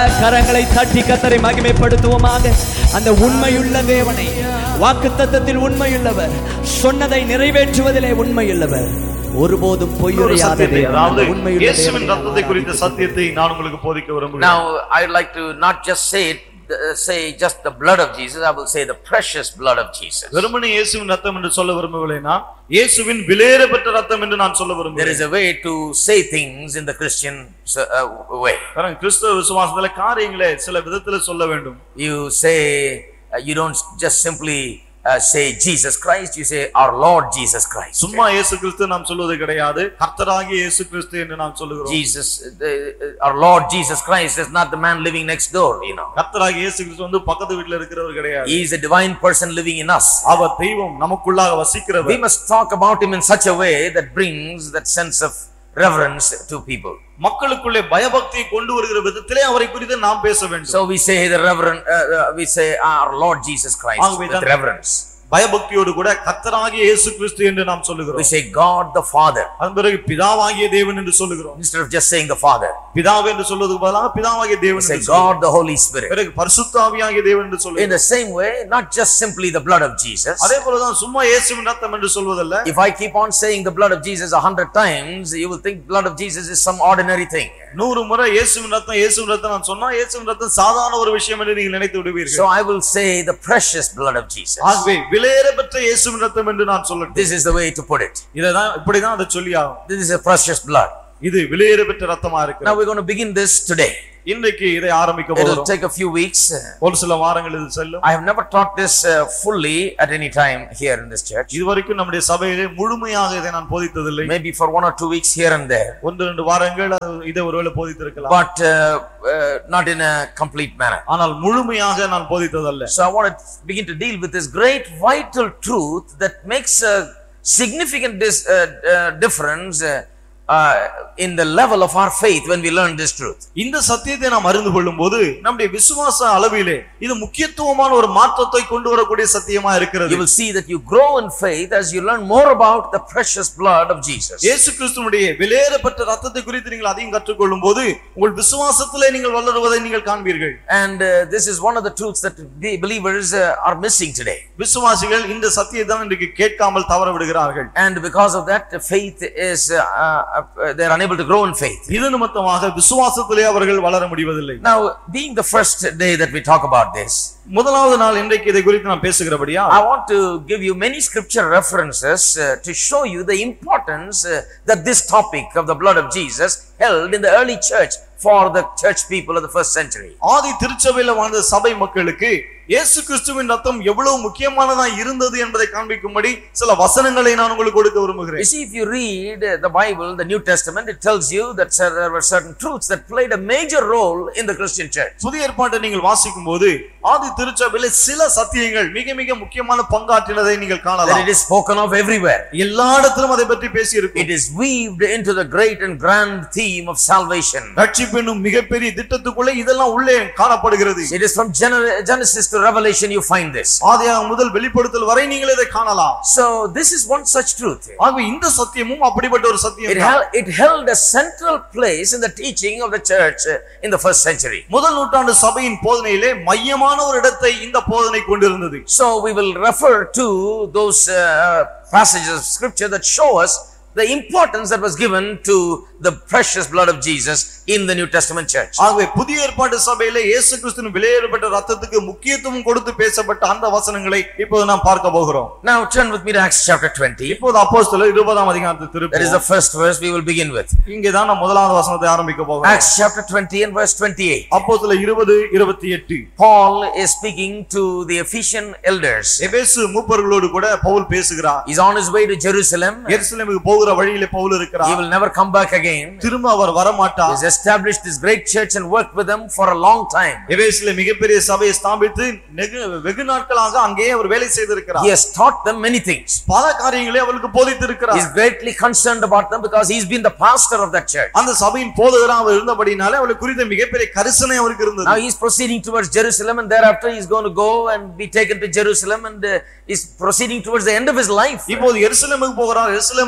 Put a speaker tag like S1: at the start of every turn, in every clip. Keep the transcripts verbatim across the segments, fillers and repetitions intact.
S1: கரங்களை தட்டி கர்த்தரை மகிமைப்படுத்துவோமாக. அந்த உண்மையுள்ள தேவனை, வாக்குத்தத்தத்தில் உண்மையுள்ளவர், சொன்னதை நிறைவேற்றுவதிலே உண்மையுள்ளவர், ஒருபோதும் பொய்யுரையாத
S2: தேவன். இயேசுவின் இரத்தத்தை குறித்த சத்தியத்தை நான் உங்களுக்கு போதிக்க விரும்புகிறேன்.
S3: Now I would like to not just say it, say just the blood of Jesus, I will say the precious blood of Jesus.
S2: வெறுமனே இயேசுவின் இரத்தம் என்று சொல்ல விரும்பவில்லை, நான் இயேசுவின் விலையேறப்பட்ட இரத்தம் என்று நான் சொல்ல விரும்புகிறேன்.
S3: There is a way to say things in the Christian uh, way.
S2: காரணம் கிறிஸ்தவ விசுவாசத்திலே காரியங்களை சில விதத்திலே சொல்ல வேண்டும்.
S3: You say uh, you don't just simply Uh, say Jesus Christ, you say our Lord Jesus Christ.
S2: சும்மா இயேசு கிறிஸ்து நாம் சொல்வது கிடையாது, கர்த்தராகிய இயேசு கிறிஸ்து என்று நாம் சொல்லுகிறோம்.
S3: Jesus, uh, our Lord Jesus Christ is not the man living next door, you know.
S2: கர்த்தராகிய இயேசு கிறிஸ்து வந்து பக்கத்து வீட்ல இருக்கிறவர் கிடையாது.
S3: He is a divine person living in us.
S2: அவர் தெய்வம் நமக்குள்ளாக வசிக்கிறவர்.
S3: We must talk about him in such a way that brings that sense of reverence to people.
S2: மக்களுக்குள்ளே பயபக்தியை கொண்டு வருகிற விதத்திலே அவரை குறித்து நாம் பேச வேண்டும்.
S3: So we say the reverend uh, uh, we say our Lord Jesus Christ with reverence.
S2: பயபக்தியோடு கூட கர்த்தராகிய இயேசு கிறிஸ்து என்று நாம் சொல்லுகிறோம்.
S3: We say God the Father.
S2: அதன் பிறகு பிதாவாகிய தேவன் என்று சொல்லுகிறோம்.
S3: Instead of just saying the Father,
S2: பிதாவே என்று சொல்வதற்கு பதிலாக பிதாவாகிய தேவன்
S3: என்று சொல்லுகிறோம். God the Holy Spirit.
S2: பிறகு பரிசுத்த ஆவியாகிய தேவன் என்று சொல்லுகிறோம்.
S3: In the same way, not just simply the blood of Jesus.
S2: அதே போல தான் சும்மா இயேசுவின் இரத்தம் என்று சொல்வதல்ல.
S3: If I keep on saying the blood of Jesus a hundred times, you will think blood of Jesus is some ordinary thing.
S2: நூறு முறை இயேசுவின் இரத்தம் இயேசுவின் இரத்தம் நான் சொன்னா இயேசுவின் இரத்தம் சாதாரண ஒரு விஷயம் என்று நீங்கள் நினைத்து விடுவீர்கள்.
S3: So I will say the precious blood of Jesus.
S2: ஆகவே விலையேறப்பட்ட இயேசுவின் இரத்தம் என்று நான் சொல்லட்டும்.
S3: This is the way to put it.
S2: இததான் இப்படி தான் அதை சொல்லியாகும்.
S3: This is a precious blood.
S2: இது விலையேறப்பட்ட இரத்தமா இருக்கு.
S3: Now we're going to begin this today.
S2: இன்றைக்கு இதை ஆரம்பிக்க போகிறோம்.
S3: It will take a few weeks.
S2: ஒரு சில வாரங்கள் இது செல்லும்.
S3: I have never taught this uh, fully at any time here in this church.
S2: இதுவரைக்கும் நம்முடைய சபையிலே முழுமையாக இதை நான் போதித்ததில்லை.
S3: Maybe for one or two weeks here and there.
S2: ஒன்று ரெண்டு வாரங்கள் இதை ஒருவேளை போதித்திருக்கலாம்.
S3: But uh, uh, not in a complete manner.
S2: ஆனால் முழுமையாக நான் போதித்ததல்ல.
S3: So I want to begin to deal with this great vital truth that makes a significant dis, uh, uh, difference uh, Uh, in the level of our faith when we learn this truth.
S2: இந்த சத்தியத்தை நாம் அறிந்து கொள்ளும்போது நம்முடைய விசுவாச அளவிலே இது முக்கியத்துவமான ஒரு மாற்றத்தை கொண்டு வரக்கூடிய சத்தியமா இருக்கிறது.
S3: You will see that you grow in faith as you learn more about the precious blood of Jesus.
S2: இயேசு கிறிஸ்துவினுடைய விலையேறப்பட்ட இரத்தத்தை குறித்து நீங்கள் அதிகம் கற்றுக்கொள்ளும்போது உங்கள் விசுவாசத்திலே நீங்கள் வளருவதை நீங்கள் காண்பீர்கள்.
S3: And uh, this is one of the truths that the believers uh, are missing today.
S2: விசுவாசிகள் இந்த சத்தியத்தை இன்றைக்கு கேட்காமல் தவற விடுகிறார்கள்.
S3: And because of that faith is uh, uh, they are unable to grow in faith.
S2: இது நிமித்தமாக விசுவாசத்திலே அவர்கள் வளர முடிவதில்லை.
S3: Now being the first day that we talk about this,
S2: முதலாவது நாள் இன்றைக்கு இதை குறித்து நான் பேசுகிறபடியா
S3: I want to give you many scripture references uh, to show you the importance uh, that this topic of the blood of Jesus held in the early church for the church people of the first century.
S2: ஆதி திருச்சபையில வாழ்ந்த சபை மக்களுக்கு இயேசு கிறிஸ்துவின் இரத்தம் எவ்வளவு முக்கியமானதா இருந்தது என்பதை காண்பிக்கும்படி சில வசனங்களை நான் உங்களுக்கு கொடுக்க விரும்புகிறேன்.
S3: You see, if you read the Bible, the New Testament, it tells you that there were certain truths that played a major role in the Christian church.
S2: புதிய ஏற்பாட்டை நீங்கள் வாசிக்கும்போது ஆதி திருச்சபையில சில சத்தியங்கள் மிக மிக முக்கியமான பங்காற்றினதை நீங்கள் காணலாம்.
S3: That it is spoken of everywhere.
S2: எல்லா இடத்திலும் அதை பற்றி பேசி இருக்கு.
S3: It is weaved into the great and grand theme of salvation.
S2: ரட்சிப்பினும் மிகப்பெரிய திட்டத்துக்குள்ளே இதெல்லாம் உள்ளே காணப்படுகிறது.
S3: It is from Genesis to Revelation you find this.
S2: ஆதியாகமம் முதல் வெளிப்படுத்தல் வரை நீங்கள் இதை காணலாம்.
S3: So this is one such truth.
S2: ஆகவே இந்த சத்தியமும் அப்படிப்பட்ட ஒரு சத்தியம்.
S3: It held, it held a central place in the teaching of the church in the first century.
S2: முதல் நூற்றாண்டு சபையின் போதனையிலே மையமான ஒரு இடத்தை இந்த போதனை கொண்டிருந்தது.
S3: So we will refer to those uh, passages of scripture that show us the importance that was given to the precious blood of Jesus in the New Testament church.
S2: ஆகவே புதிய ஏற்பாட்டு சபையிலே இயேசு கிறிஸ்துவின் விலையேறப்பட்ட இரத்தத்துக்கு முக்கியத்துவம் கொடுத்து பேசப்பட்ட அந்த வசனங்களை இப்போது நாம் பார்க்க போகிறோம்.
S3: Now turn with me to Acts chapter twenty.
S2: இப்போது அப்போஸ்தலர் இருபதாம் அதிகாரத்துக்கு திருப்பி.
S3: That is the first verse we will begin with.
S2: இங்கே தான் நாம் முதலாவது வசனத்தை ஆரம்பிக்க போகிறோம்.
S3: Acts chapter twenty and verse twenty-eight.
S2: அப்போஸ்தலர் இருபது இருபத்தி எட்டு.
S3: Paul is speaking to the Ephesian elders.
S2: எபேசு மூப்பர்களோடு கூட பவுல் பேசுகிறார்.
S3: He's on his way to Jerusalem.
S2: எருசலேமுக்கு போகிற வழியிலே பவுல் இருக்கிறார்.
S3: He will never come back again.
S2: திரும்ப அவர் வர மாட்டார்.
S3: He has established this great church and worked with them for a long time.
S2: எபேசிலே மிகப்பெரிய சபையை ஸ்தாபித்து வெகு நாட்களாக அங்கேயே அவர் வேலை செய்திருக்கிறார்.
S3: He has taught them many things.
S2: பல காரியங்களை அவருக்கு போதித்திருக்கிறார்.
S3: He is greatly concerned about them because he has been the pastor of that church.
S2: அந்த சபையின் போதகராக அவர் இருந்தபடினாலே அவரை குறித்த மிகப்பெரிய கரிசனை அவருக்கு இருந்தது.
S3: Now he is proceeding towards Jerusalem and thereafter he is going to go and be taken to Jerusalem and uh, is proceeding towards the end of his life.
S2: இப்போது எருசலேமுக்கு போகிறார். எருசலேமுக்கு மட்டுமல்ல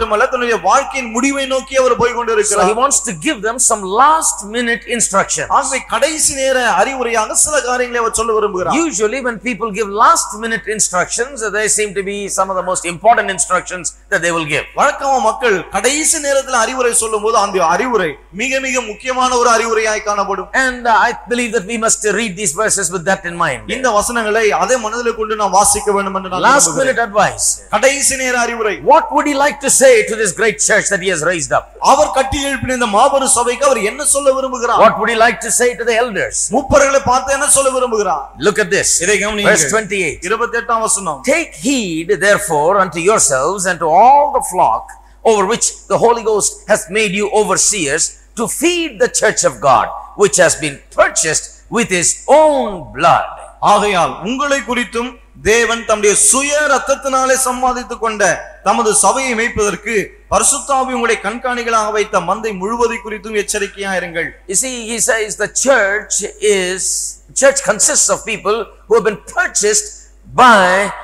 S2: மட்டுமல்ல தன்னுடைய வாழ்க்கையின் முடிவை நோக்கி அவர் போய்
S3: So he
S2: கொண்டிருக்கிறார்.
S3: wants to give them some last minute instructions.
S2: ஆகவே கடைசி நேர அறிவுரையாக சில காரியங்களை அவர் சொல்ல விரும்புகிறார்.
S3: Usually when people give last minute instructions, they seem to be some of the most important instructions that they will give.
S2: வழக்கமா மக்கள் கடைசி நேரத்தில் அறிவுரை சொல்லும்போது அந்த அறிவுரை மிக மிக முக்கியமான ஒரு அறிவுரையாய் காணப்படும்.
S3: And uh, I believe that we must uh, read these verses with that in mind.
S2: இந்த வசனங்களை அதே மனதில் கொண்டு நாம் வாசிக்க வேண்டும் என்று நான்
S3: Last
S2: விரும்புகிறேன்.
S3: minute advice.
S2: கடைசி நேர அறிவுரை.
S3: What would he like to say to this great church that he has raised up?
S2: அவர் கட்டி எழுப்பின இந்த மாபெரும் சபைக்கு அவர் என்ன சொல்ல விரும்புகிறார்?
S3: What would he like to say to the elders?
S2: மூப்பர்களை பார்த்து என்ன சொல்ல விரும்புகிறார்?
S3: Look at this.
S2: இதை கவனியுங்கள்.
S3: Verse twenty-eight.
S2: இருபத்தெட்டாம் வசனம்.
S3: Take heed therefore unto yourselves and to all the flock over which the Holy Ghost hath made you overseers to feed the church of God, which has been purchased with his own blood.
S2: ஆகையால் உங்களை குறித்தும் தேவன் தம்முடைய சுய ரத்தத்தினாலே சம்பாதித்துக் கொண்ட தமது சபையை மேய்ப்பதற்கு பரிசுத்த ஆவி உங்களை கண்காணிகளாக வைத்த மந்தை முழுவதை குறித்தும் எச்சரிக்கையாயிருங்கள்.
S3: You see, he says the church is church consists of people who have been purchased by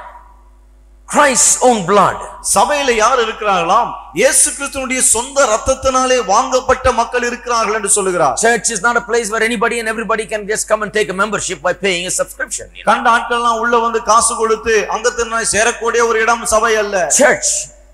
S3: Christ's own blood.
S2: சபையில யார் இருக்கிறார்களாம்? இயேசு கிறிஸ்துவினுடைய சொந்த ரத்தத்தினாலே வாங்கப்பட்ட மக்கள் இருக்கிறார்கள் என்று சொல்லுகிறார்.
S3: Church is not a place where anybody and everybody can just come and take a membership by paying a subscription. You know?
S2: கண்ட ஆட்கள்லாம் உள்ள வந்து காசு கொடுத்து அங்கத்தினாய் சேரக்கூடிய ஒரு இடம் சபை அல்ல.
S3: Church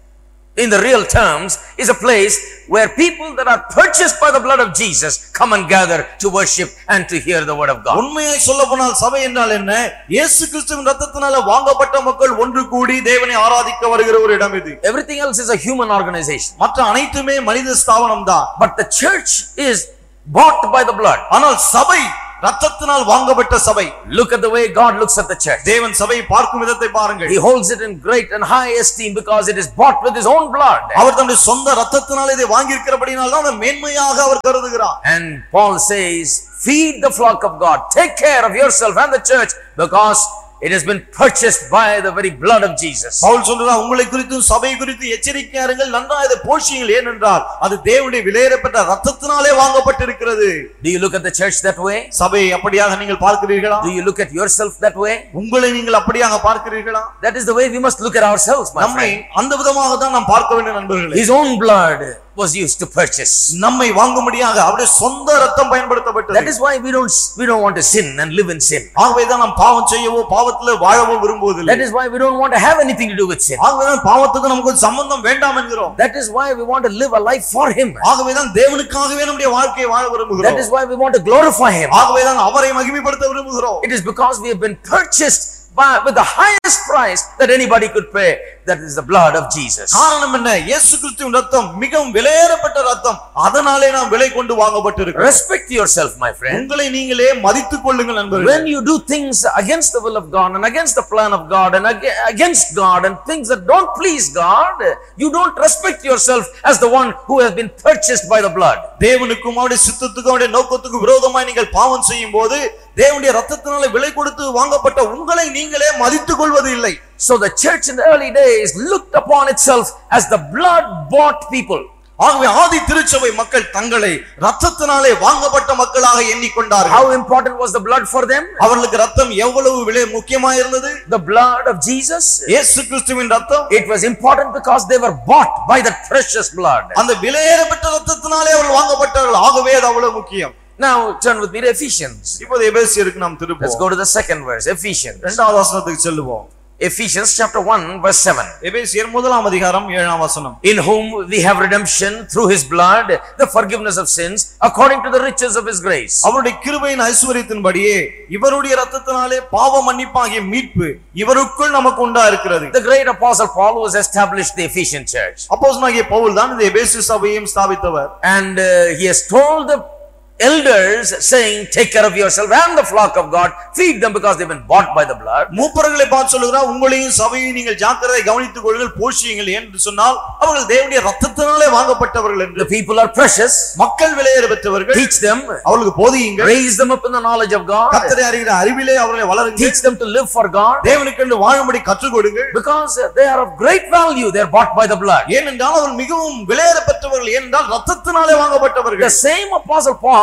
S3: in the real terms is a place where people that are purchased by the blood of Jesus come and gather to worship and to hear the word of God.
S2: உண்மையை சொல்லப்போனால் சபை என்றால் என்ன? இயேசு கிறிஸ்துவின் ரத்தத்தினால வாங்கப்பட்ட மக்கள் ஒன்று கூடி தேவனை ஆராதிக்க வருகிற ஒரு இடம் இது.
S3: Everything else is a human organization.
S2: மற்ற அனைத்துமே மனித ஸ்தாபனம் தான்.
S3: But the church is bought by the blood.
S2: ஆனால் சபை ரத்தத்தினால் வாங்கப்பட்ட சபை.
S3: Look at the way God looks at the church.
S2: தேவன் சபையை பார்க்கும் விதத்தை பாருங்கள்.
S3: He holds it in great and high esteem because it is bought with his own blood.
S2: அவர் தன்னுடைய சொந்த ரத்தத்தினால் இதை வாங்கி இருக்கிறபடியால் தான் அதை மேன்மையாக அவர் கருதுகிறார்.
S3: And Paul says, feed the flock of God. Take care of yourself and the church because it has been purchased by the very blood of Jesus.
S2: Pavul சொல்றார் உங்களை குறித்தும் சபை குறித்து எச்சரிக்கையா இருங்கள், நன்றாக இதை போஷியுங்கள், ஏனென்றால் அது தேவனுடைய விலையேறப்பட்ட ரத்தத்தினாலே வாங்கப்பட்டிருக்கிறது.
S3: Do you look at the church that way?
S2: சபையை அப்படியாக நீங்கள் பார்க்கிறீர்களா?
S3: Do you look at yourself that way?
S2: உங்களை நீங்கள் அப்படியாக பார்க்கிறீர்களா?
S3: That is the way we must look at ourselves, my
S2: நம்மை
S3: friend.
S2: அந்த விதமாக தான் நாம் பார்க்க வேண்டும் நண்பர்களே.
S3: His own blood was used to purchase.
S2: நம்மை வாங்கும்படியாக அவருடைய சொந்த ரத்தம் பயன்படுத்தப்பட்டது.
S3: That is why we don't we don't want to sin and live in sin.
S2: ஆகவே தான் நாம் பாவம் செய்யவோ பாவத்திலே வாழவோ விரும்புவதில்லை.
S3: That is why we don't want to have anything to do with sin.
S2: ஆகவே தான் பாவத்துக்கு நமக்கு சம்பந்தம் வேண்டாம் என்கிறோம்.
S3: That is why we want to live a life for him.
S2: ஆகவே தான் தேவனுக்காகவே நம்முடைய வாழ்க்கையை வாழ விரும்புகிறோம்.
S3: That is why we want to glorify him.
S2: ஆகவே தான் அவரை மகிமைப்படுத்த விரும்புகிறோம்.
S3: It is because we have been purchased by with the highest price that anybody could pay. That is the blood of Jesus.
S2: காரணம் என்ன? இயேசு கிறிஸ்துவின் ரத்தம் மிகவும் விலையேறப்பட்ட ரத்தம். அதனாலே நாம் விலை கொண்டு வாங்கப்பட்டிருக்கிறோம்.
S3: Respect yourself, my friend.
S2: உங்களை நீங்களே மதித்துக் கொள்ளுங்கள் நண்பர்களே.
S3: When you do things against the will of God and against the plan of God and ag- against God and things that don't please God, you don't respect yourself as the one who has been purchased by the blood.
S2: தேவனுக்கும் அவருடைய சித்தத்துக்கும் அவருடைய நோக்கத்துக்கும் விரோதமாய் நீங்கள் பாவம் செய்யும் போது தேவனுடைய ரத்தத்தினாலே விலை கொடுத்து வாங்கப்பட்ட உங்களை நீங்களே மதித்துக் கொள்வது இல்லை.
S3: So the church in the early days looked upon itself as the blood bought people.
S2: ஆகவே ஆதி திருச்சபை மக்கள் தங்களை ரத்தத்தினாலே வாங்கப்பட்ட மக்களாக எண்ணிக்கொண்டார்கள்.
S3: How important was the blood for them?
S2: அவர்களுக்கு ரத்தம் எவ்வளவு விலை முக்கியமாக இருந்தது?
S3: The blood of Jesus.
S2: இயேசு கிறிஸ்துவின் ரத்தம்.
S3: It was important because they were bought by that precious blood.
S2: அந்த விலையேறப்பட்ட ரத்தத்தினாலே அவர்கள் வாங்கப்பட்டார்கள். ஆகவே அது அவ்வளவு முக்கியம்.
S3: Now turn with me to Ephesians.
S2: இப்போது எபேசியருக்கு நாம்
S3: Let's
S2: திரும்புவோம்.
S3: go to the second verse. Ephesians.
S2: இரண்டாவது வசனத்துக்கு செல்லுவோம்.
S3: Ephesians chapter one verse seven.
S2: எபேசியர் முதலாம் அதிகாரம் ஏழாம் வசனம்.
S3: In whom we have redemption through his blood, the forgiveness of sins, according to the riches of his grace.
S2: அவருடைய கிருபையின் ஐஸ்வரியத்தின்படியே இவருடைய ரத்தத்தினாலே பாவ மன்னிப்பாகிய மீட்பு இவருக்குள் நமக்கு உண்டா இருக்கிறது.
S3: The great apostle Paul was established the Ephesian church.
S2: அப்போஸ்தலனாகிய பவுல் தான் இந்த எபேசு சபையையும் ஸ்தாபித்தவர்.
S3: And uh, he has told the elders saying, take care of yourself and the flock of God, feed them because they've been bought by the blood.
S2: மூப்பர்களை பார்த்து சொல்லுகிறார் உங்களையும் சபையையும் நீங்கள் ஜாக்கிரதை கவனித்துக் கொள்ளுங்கள், போஷியுங்கள் என்று சொன்னால் அவர்கள் தேவனுடைய ரத்தத்தினாலே வாங்கப்பட்டவர்கள் என்று.
S3: The people are precious.
S2: மக்கள் விலையேற பெற்றவர்கள்.
S3: Teach them.
S2: அவர்களுக்கு போதியுங்கள்.
S3: Raise them up in the knowledge of God.
S2: கர்த்தரை அறிகிற அறிவிலே அவர்களை வளருங்கள்.
S3: Teach them to live for God.
S2: தேவனுக்கென்று வாழும்படி கற்றுக் கொடுங்கள்.
S3: Because they are of great value. They are bought by the blood.
S2: ஏனென்றால் அவர்கள் மிகவும் விலையேற பெற்றவர்கள், ஏனென்றால் ரத்தத்தினாலே வாங்கப்பட்டவர்கள்.
S3: The same apostle Paul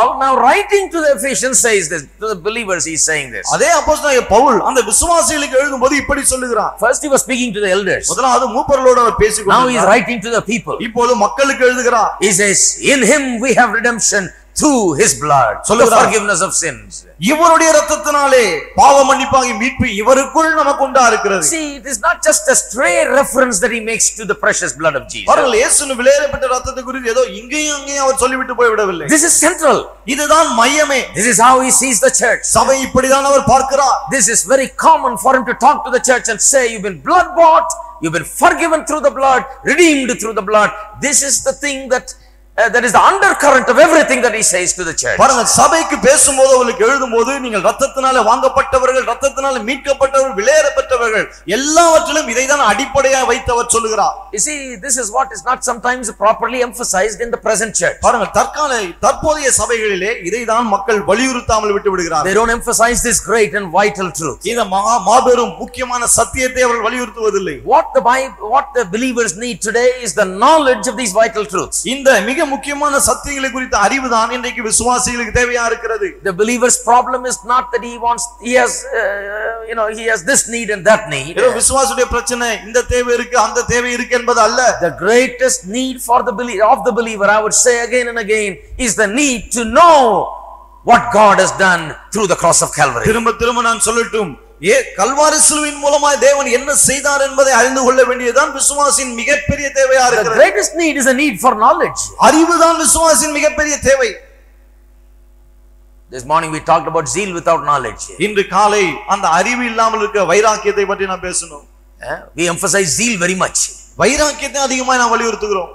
S3: now writing to the Ephesians says this, to the believers he is saying this.
S2: அதே அப்போஸ்தலனாகிய பவுல் அந்த விசுவாசிகளுக்கு எழுதும்போது இப்படி சொல்லுகிறார்.
S3: First he was speaking to the elders.
S2: முதலாவது மூப்பர்களோடு அவர் பேசிக்
S3: Now he is
S2: கொண்டிருந்தார்.
S3: writing to the people.
S2: இப்போது மக்களுக்கு எழுதுகிறார்.
S3: He says, in him we have redemption through his blood, the forgiveness of sins.
S2: இவருடைய இரத்தத்தினாலே பாவ மன்னிப்பாகிய மீட்பு இவருக்குள் நமக்கு உண்டா இருக்கிறது.
S3: See, it is not just a stray reference that he makes to the precious blood of Jesus.
S2: பாருங்கள், இயேசுவின் விலையேறப்பட்ட இரத்தத்தை குறித்து ஏதோ இங்கேயும் அங்கேயும் அவர் சொல்லிவிட்டு போய் விடவில்லை.
S3: This is central.
S2: இதுதான் மையமே.
S3: This is how he sees the church.
S2: சபை இப்படிதான் அவர் பார்க்கிறார்.
S3: This is very common for him to talk to the church and say, you've been blood bought, you've been forgiven through the blood, redeemed through the blood. This is the thing that Uh, that is the undercurrent of everything that he says to the church.
S2: பாருங்க, சபைக்கு பேசும்போது அவங்களுக்கு எழுதும்போது நீங்கள் இரத்தத்தினாலே வாங்கப்பட்டவர்கள், இரத்தத்தினாலே மீட்கப்பட்டவர்கள், விலையேறப்பட்டவர்கள், எல்லாவற்றிலும் இதைதான் அடிப்படையாக வைத்து அவர் சொல்லுகிறார்.
S3: You see, this is what is not sometimes properly emphasized in the present church.
S2: பாருங்க, தற்கால தற்போதைய சபைகளிலே இதைதான் மக்கள் வலியுறுத்தாமல் விட்டு விடுகிறார்கள்.
S3: They don't emphasize this great and vital truth.
S2: இந்த மகா மாபெரும் முக்கியமான சத்தியத்தை அவர்கள் வலியுறுத்துவதில்லை.
S3: What the Bible, what the believers need today is the knowledge of these vital truths.
S2: இந்த மிக முக்கியமான சத்தியங்களை குறித்த அறிவுதான் இன்றைக்கு விசுவாசிகளுக்கு தேவையா இருக்கிறது.
S3: The believer's problem is not that he wants, he has, uh, you know, he has this need and that need.
S2: ஏதோ விசுவாசியுடைய பிரச்சனை இந்த தேவை இருக்கு அந்த தேவை இருக்கு என்பது அல்ல.
S3: The greatest need for the believer, of the believer, I would say again and again, is the need to know what God has done through the cross of Calvary.
S2: திரும்ப திரும்ப நான் சொல்லட்டும், ஏ கல்வாரி சிலுவையின் மூலமாய் தேவன் என்ன செய்தார் என்பதை அறிந்து கொள்ள வேண்டியதுதான் விசுவாசியின் மிகப்பெரிய தேவையா
S3: The
S2: இருக்கிறது.
S3: greatest need is a need for knowledge.
S2: அறிவுதான் விசுவாசியின் மிகப்பெரிய தேவை.
S3: This morning we talked about zeal without knowledge.
S2: இன்று காலை அந்த அறிவு இல்லாமல் இருக்க வைராக்கியத்தை பற்றி நான் பேசணும்.
S3: We emphasize zeal very much.
S2: வைராக்கியத்தை அதிகமாக நாம் வலியுறுத்துகிறோம்.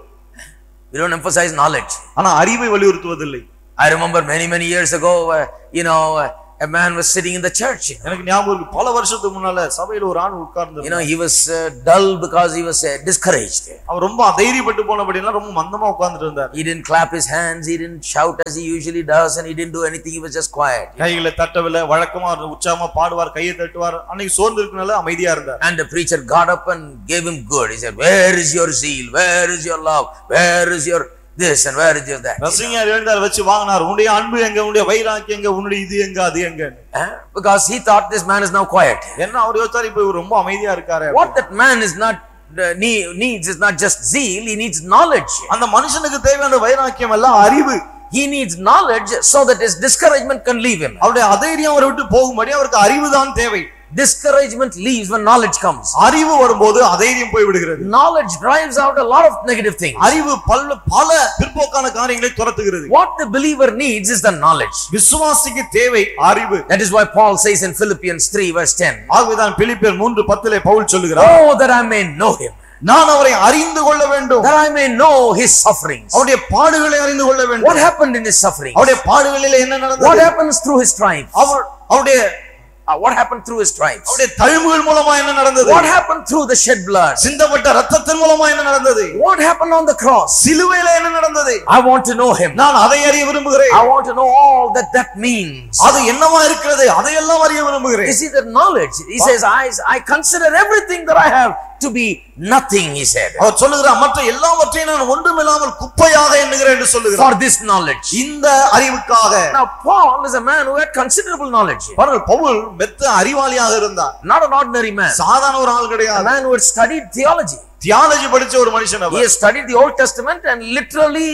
S3: We don't emphasize knowledge.
S2: ஆனா அறிவை வலியுறுத்துவதில்லை.
S3: I remember many many years ago, uh, you know, uh, a man was sitting in the church.
S2: எனக்கு ஞாபகம் இருக்கு, பல வருஷத்துக்கு முன்னால சபையில ஒரு ஆண் உட்கார்ந்து,
S3: You know, he was uh, dull because he was uh, discouraged.
S2: அவர் ரொம்ப தைரியப்பட்டு போனபடினா ரொம்ப மந்தமா உட்கார்ந்துட்டு இருந்தார்.
S3: He didn't clap his hands, he didn't shout as he usually does, and he didn't do anything. He was just quiet.
S2: கைகளை தட்டவில்லை, வழக்கமா உற்சாகமா பாடுவார், கையை தட்டுவார். அன்னைக்கு சோர்ந்து இருக்கனால அமைதியா இருந்தார்.
S3: And the preacher got up and gave him good. He said, where is your zeal? Where is your love? Where is your this and where is your that?
S2: ரசிகர் எழுந்தார், வச்சு வாங்கினார். உன்னுடைய அன்பு எங்க, உன்னுடைய வைராக்கியம் எங்க, உன்னுடைய இது எங்க அது எங்க?
S3: Because he thought this man is now quiet.
S2: என்ன அவர் யோசிச்சார், இப்ப இவர் ரொம்ப அமைதியா இருக்காரு.
S3: What that man is not uh, needs is not just zeal, he needs knowledge.
S2: அந்த மனுஷனுக்கு தேவையான வைராக்கியம் எல்லாம் அறிவு.
S3: He needs knowledge so that his discouragement can leave him.
S2: அவருடைய அதைரியம் அவரை விட்டு போகும்படி அவருக்கு அறிவுதான் தேவை.
S3: Discouragement leaves when knowledge comes.
S2: அறிவு வரும்போது அதைரியம் போய் விடுகிறது.
S3: Knowledge drives out a lot of negative things.
S2: அறிவு பல பல பிற்போக்கான காரியங்களை துரத்துகிறது.
S3: What the believer needs is the knowledge.
S2: விசுவாசிக்கு தேவை அறிவு.
S3: That is why Paul says in Philippians three verse ten.
S2: ஆகவேதான் பிலிப்பியர் மூன்று பத்திலே பவுல் சொல்லுகிறார்,
S3: Oh, that I may know him.
S2: நான் அவரை அறிந்து கொள்ள வேண்டும்.
S3: That I may know his sufferings.
S2: அவருடைய பாடுகளை அறிந்து கொள்ள வேண்டும்.
S3: What happened in his sufferings?
S2: அவருடைய பாடுகளிலே என்ன நடந்தது?
S3: What happens through his triumph?
S2: அவர் அவருடைய
S3: Uh, what happened through his triumphs?
S2: அவருடைய தழும்புகள் மூலமா என்ன நடந்தது?
S3: What happened through the shed blood?
S2: சிந்தப்பட்ட இரத்தத்தின் மூலமா என்ன நடந்தது?
S3: What happened on the cross?
S2: சிலுவையில என்ன நடந்தது?
S3: I want to know him.
S2: நான் அதை அறிய விரும்புகிறேன்.
S3: I want to know all that that means.
S2: அது என்னவா இருக்கிறது? அதையெல்லாம் அறிய விரும்புகிறேன்.
S3: You see the knowledge. He says, I, I consider everything that I have to be nothing, he said.
S2: அவர் சொல்லுகிறார், மற்ற எல்லாவற்றையும் நான் ஒன்றுமில்லாமல் குப்பையாக எண்ணுகிறேன் என்று சொல்லுகிறார்.
S3: For this knowledge.
S2: இந்த அறிவுக்காக.
S3: Now Paul is a man who had considerable knowledge.
S2: பாருங்கள், பவுல் மெத்த அறிவாளியாக இருந்தார்.
S3: Not an ordinary man.
S2: சாதாரண ஒரு ஆள்
S3: A
S2: கிடையாது.
S3: man who had studied theology.
S2: Theology படிச்ச ஒரு மனுஷன் அவர்.
S3: He has studied the Old Testament and literally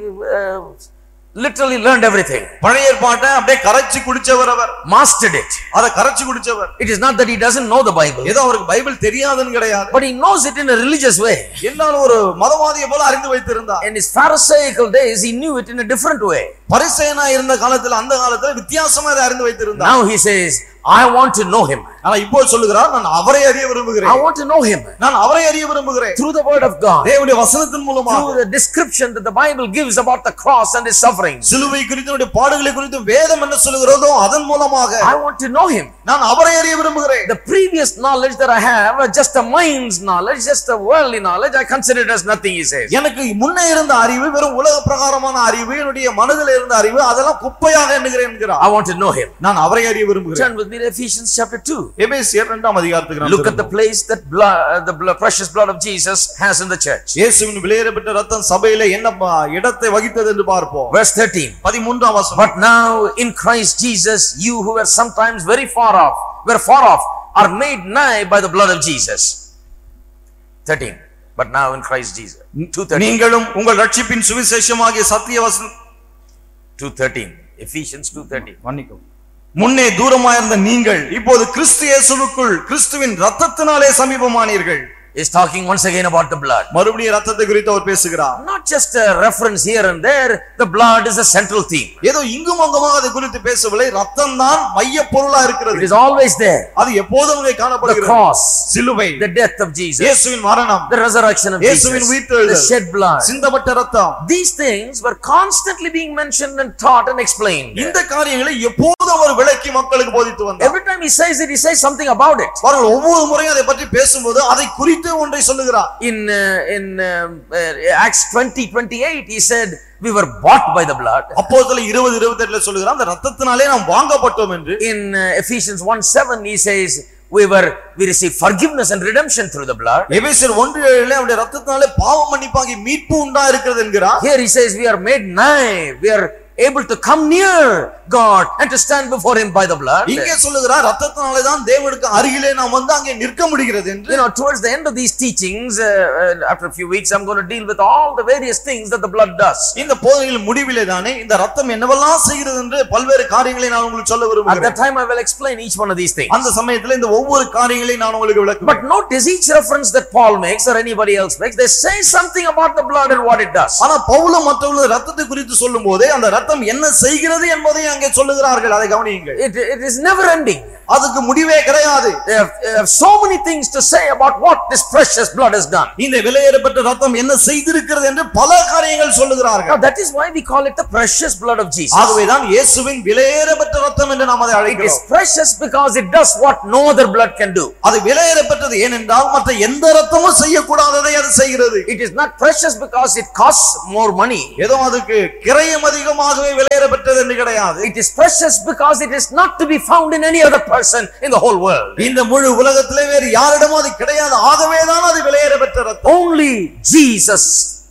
S3: uh, literally learned everything.
S2: பழைய ஏற்பாட்டை அப்படியே கரைச்சு குடிச்சவர் அவர்.
S3: Mastered it.
S2: அத கரைச்சு குடிச்சவர்.
S3: It is not that he doesn't know the Bible.
S2: ஏதோ அவருக்கு பைபிள் தெரியாதுன்னு கிடையாது.
S3: But he knows it in a religious way.
S2: என்னால ஒரு மதவாதியை போல அறிந்து வைத்திருந்தார்.
S3: In his Pharisaical days he knew it in a different way.
S2: பரிசேயனா இருந்த காலத்துல அந்த காலத்துல வித்தியாசமா அதை அறிந்து வைத்திருந்தார்.
S3: Now he says, I want to know him.
S2: ஆனா இப்போ சொல்லுகிறார், நான் அவரை அறிய விரும்புகிறேன்.
S3: I want to know him.
S2: நான் அவரை அறிய விரும்புகிறேன்.
S3: Through the word of God.
S2: தேவனுடைய வசனத்தின் மூலமாக.
S3: Through the description that the Bible gives about the cross and his sufferings.
S2: சிலுவை குறித்து பாடுகளை குறித்து வேதம் என்ன சொல்கிறதோ அதன் மூலமாக.
S3: I want to know him.
S2: நான் அவரை அறிய விரும்புகிறேன்.
S3: The previous knowledge that I have, just a mind's knowledge, just a worldly knowledge, I consider it as nothing, he says.
S2: எனக்கு முன்னே இருந்த அறிவு வெறும் உலக பிரகாரமான அறிவு, என்னுடைய மனதில் இருந்த அறிவு அதெல்லாம் குப்பையாக எண்ணுகிறேன் என்கிறார்.
S3: I want to know him.
S2: நான் அவரை அறிய விரும்புகிறேன்.
S3: Turn with me to Ephesians chapter two.
S2: எபேசியர் இரண்டாம் அதிகாரத்துக்கு நாம்
S3: Look at the place that blood, uh, the blood, precious blood of Jesus has in the church.
S2: இயேசுவின் விலையேறப்பட்ட இரத்தம் சபையிலே என்ன இடத்தை வகித்தது என்று பார்ப்போம்.
S3: Verse thirteen.
S2: பதிமூன்றாம் வசனம்.
S3: But now in Christ Jesus, you who were sometimes very far off, were far off, are made nigh by the blood of Jesus. thirteen. But now in Christ Jesus. two thirteen.
S2: நீங்களும் உங்கள் ரட்சிப்பின் சுவிசேஷமாகிய சத்திய வசனம்
S3: two thirteen. Ephesians two thirteen.
S2: மன்னிக்கவும். முன்னே தூரமாயிருந்த நீங்கள் இப்போது கிறிஸ்து இயேசுவுக்குள் கிறிஸ்துவின் இரத்தத்தினாலே சமீபமானீர்கள்.
S3: Is talking once again about the blood.
S2: மறுபடியும் இரத்தத்தை குறித்து அவர் பேசுகிறார்.
S3: Not just a reference here and there, the blood is a central theme.
S2: ஏதோ இங்கும் அங்குமாக அதை குறித்து பேசவில்லை, இரத்தம் தான் மைய பொருளா இருக்கிறது.
S3: It is always there.
S2: அது எப்போதும் அங்கே காணப்படுகிறது.
S3: The cross,
S2: சிலுவை,
S3: the death of Jesus,
S2: இயேசுவின் மரணம்,
S3: the resurrection of
S2: இயேசுவின்
S3: Jesus,
S2: உயிர்த்தெழுதல்,
S3: the shed blood,
S2: சிந்தப்பட்ட இரத்தம்.
S3: these things were constantly being mentioned and taught and explained.
S2: இந்த காரியங்களை எப்போதும் அவர் விளக்கி மக்களுக்கு போதித்து வந்தார்.
S3: Every time he says it, he says something about it.
S2: பாருங்கள், ஒவ்வொரு முறையும் அதை பற்றி பேசும்போது அதை குறித்து ஒன்றை சொல்லுகிறார்.
S3: In uh, in uh, uh, Acts twenty twenty-eight, he said we were bought by the blood.
S2: அப்போஸ்தலர் இருபது இருபத்தெட்டு ல சொல்லுகிறார், அந்த இரத்தத்தினாலே நாம் வாங்கப்பட்டோம் என்று.
S3: In uh, Ephesians one seven, he says we were we received forgiveness and redemption through the blood.
S2: எபேசியர் ஒன்று ஏழு ல அவருடைய இரத்தத்தினாலே பாவ மன்னிப்பாகி மீட்பு உண்டா இருக்கிறது என்கிறார்.
S3: Here he says we are made nigh, we are able to come near God and to stand before him by the blood.
S2: இங்கே சொல்லுகிறார், இரத்தத்தினாலே தான் தேவனுக்கு அருகிலே நாம் வந்து அங்கே நிற்க முடிகிறது என்று.
S3: You know, towards the end of these teachings, uh, uh, after a few weeks, I'm going to deal with all the various things that the blood does.
S2: இந்த போதனையின் முடிவிலே தானே இந்த இரத்தம் என்னவெல்லாம் செய்கிறது என்று பல்வேறு காரியங்களை நான் உங்களுக்கு சொல்ல விரும்புகிறேன்.
S3: At that time I will explain each one of these things.
S2: அந்த சமயத்தில் இந்த ஒவ்வொரு காரியங்களையும் நான் உங்களுக்கு விளக்குவேன்.
S3: But notice each reference that Paul makes or anybody else makes, they say something about the blood and what it does.
S2: ஆனா பவுலும் மற்றவர்களும் இரத்தத்தை குறித்து சொல்லும்போது அந்த இரத்தம் என்ன செய்கிறது என்பதை அங்கே சொல்லுகிறார்கள். அதை கவனியுங்கள்.
S3: It, it is never ending.
S2: அதுக்கு முடிவே கிடையாது.
S3: They have, they have so many things to say about what this precious blood has done.
S2: இந்த விலையேறப்பட்ட இரத்தம் என்ன செய்திருக்கிறது என்று பல காரியங்கள் சொல்லுகிறார்கள்.
S3: Now that is why we call it the precious blood of Jesus.
S2: ஆகவே தான் இயேசுவின் விலையேறப்பட்ட இரத்தம் என்று நாம் அதை
S3: It is
S2: அழைக்கிறோம்.
S3: precious because it does what no other blood can do.
S2: அது விலையேறப்பட்டது ஏனென்றால் மற்ற எந்த இரத்தமும் செய்யக்கூடாததை அது செய்கிறது.
S3: It is not precious because it costs more money.
S2: ஏதோ அதுக்கு கிரயம் அதிகமாகவே விலையேறப்பட்டது என்று கிடையாது.
S3: It is precious because it is not to be found in any other person in the whole world.
S2: இந்த முழு உலகத்திலே வேறு யாரிடமும் அது கிடையாது. ஆகவே தான் அது விலையேறப்பட்ட இரத்தம்.
S3: Only Jesus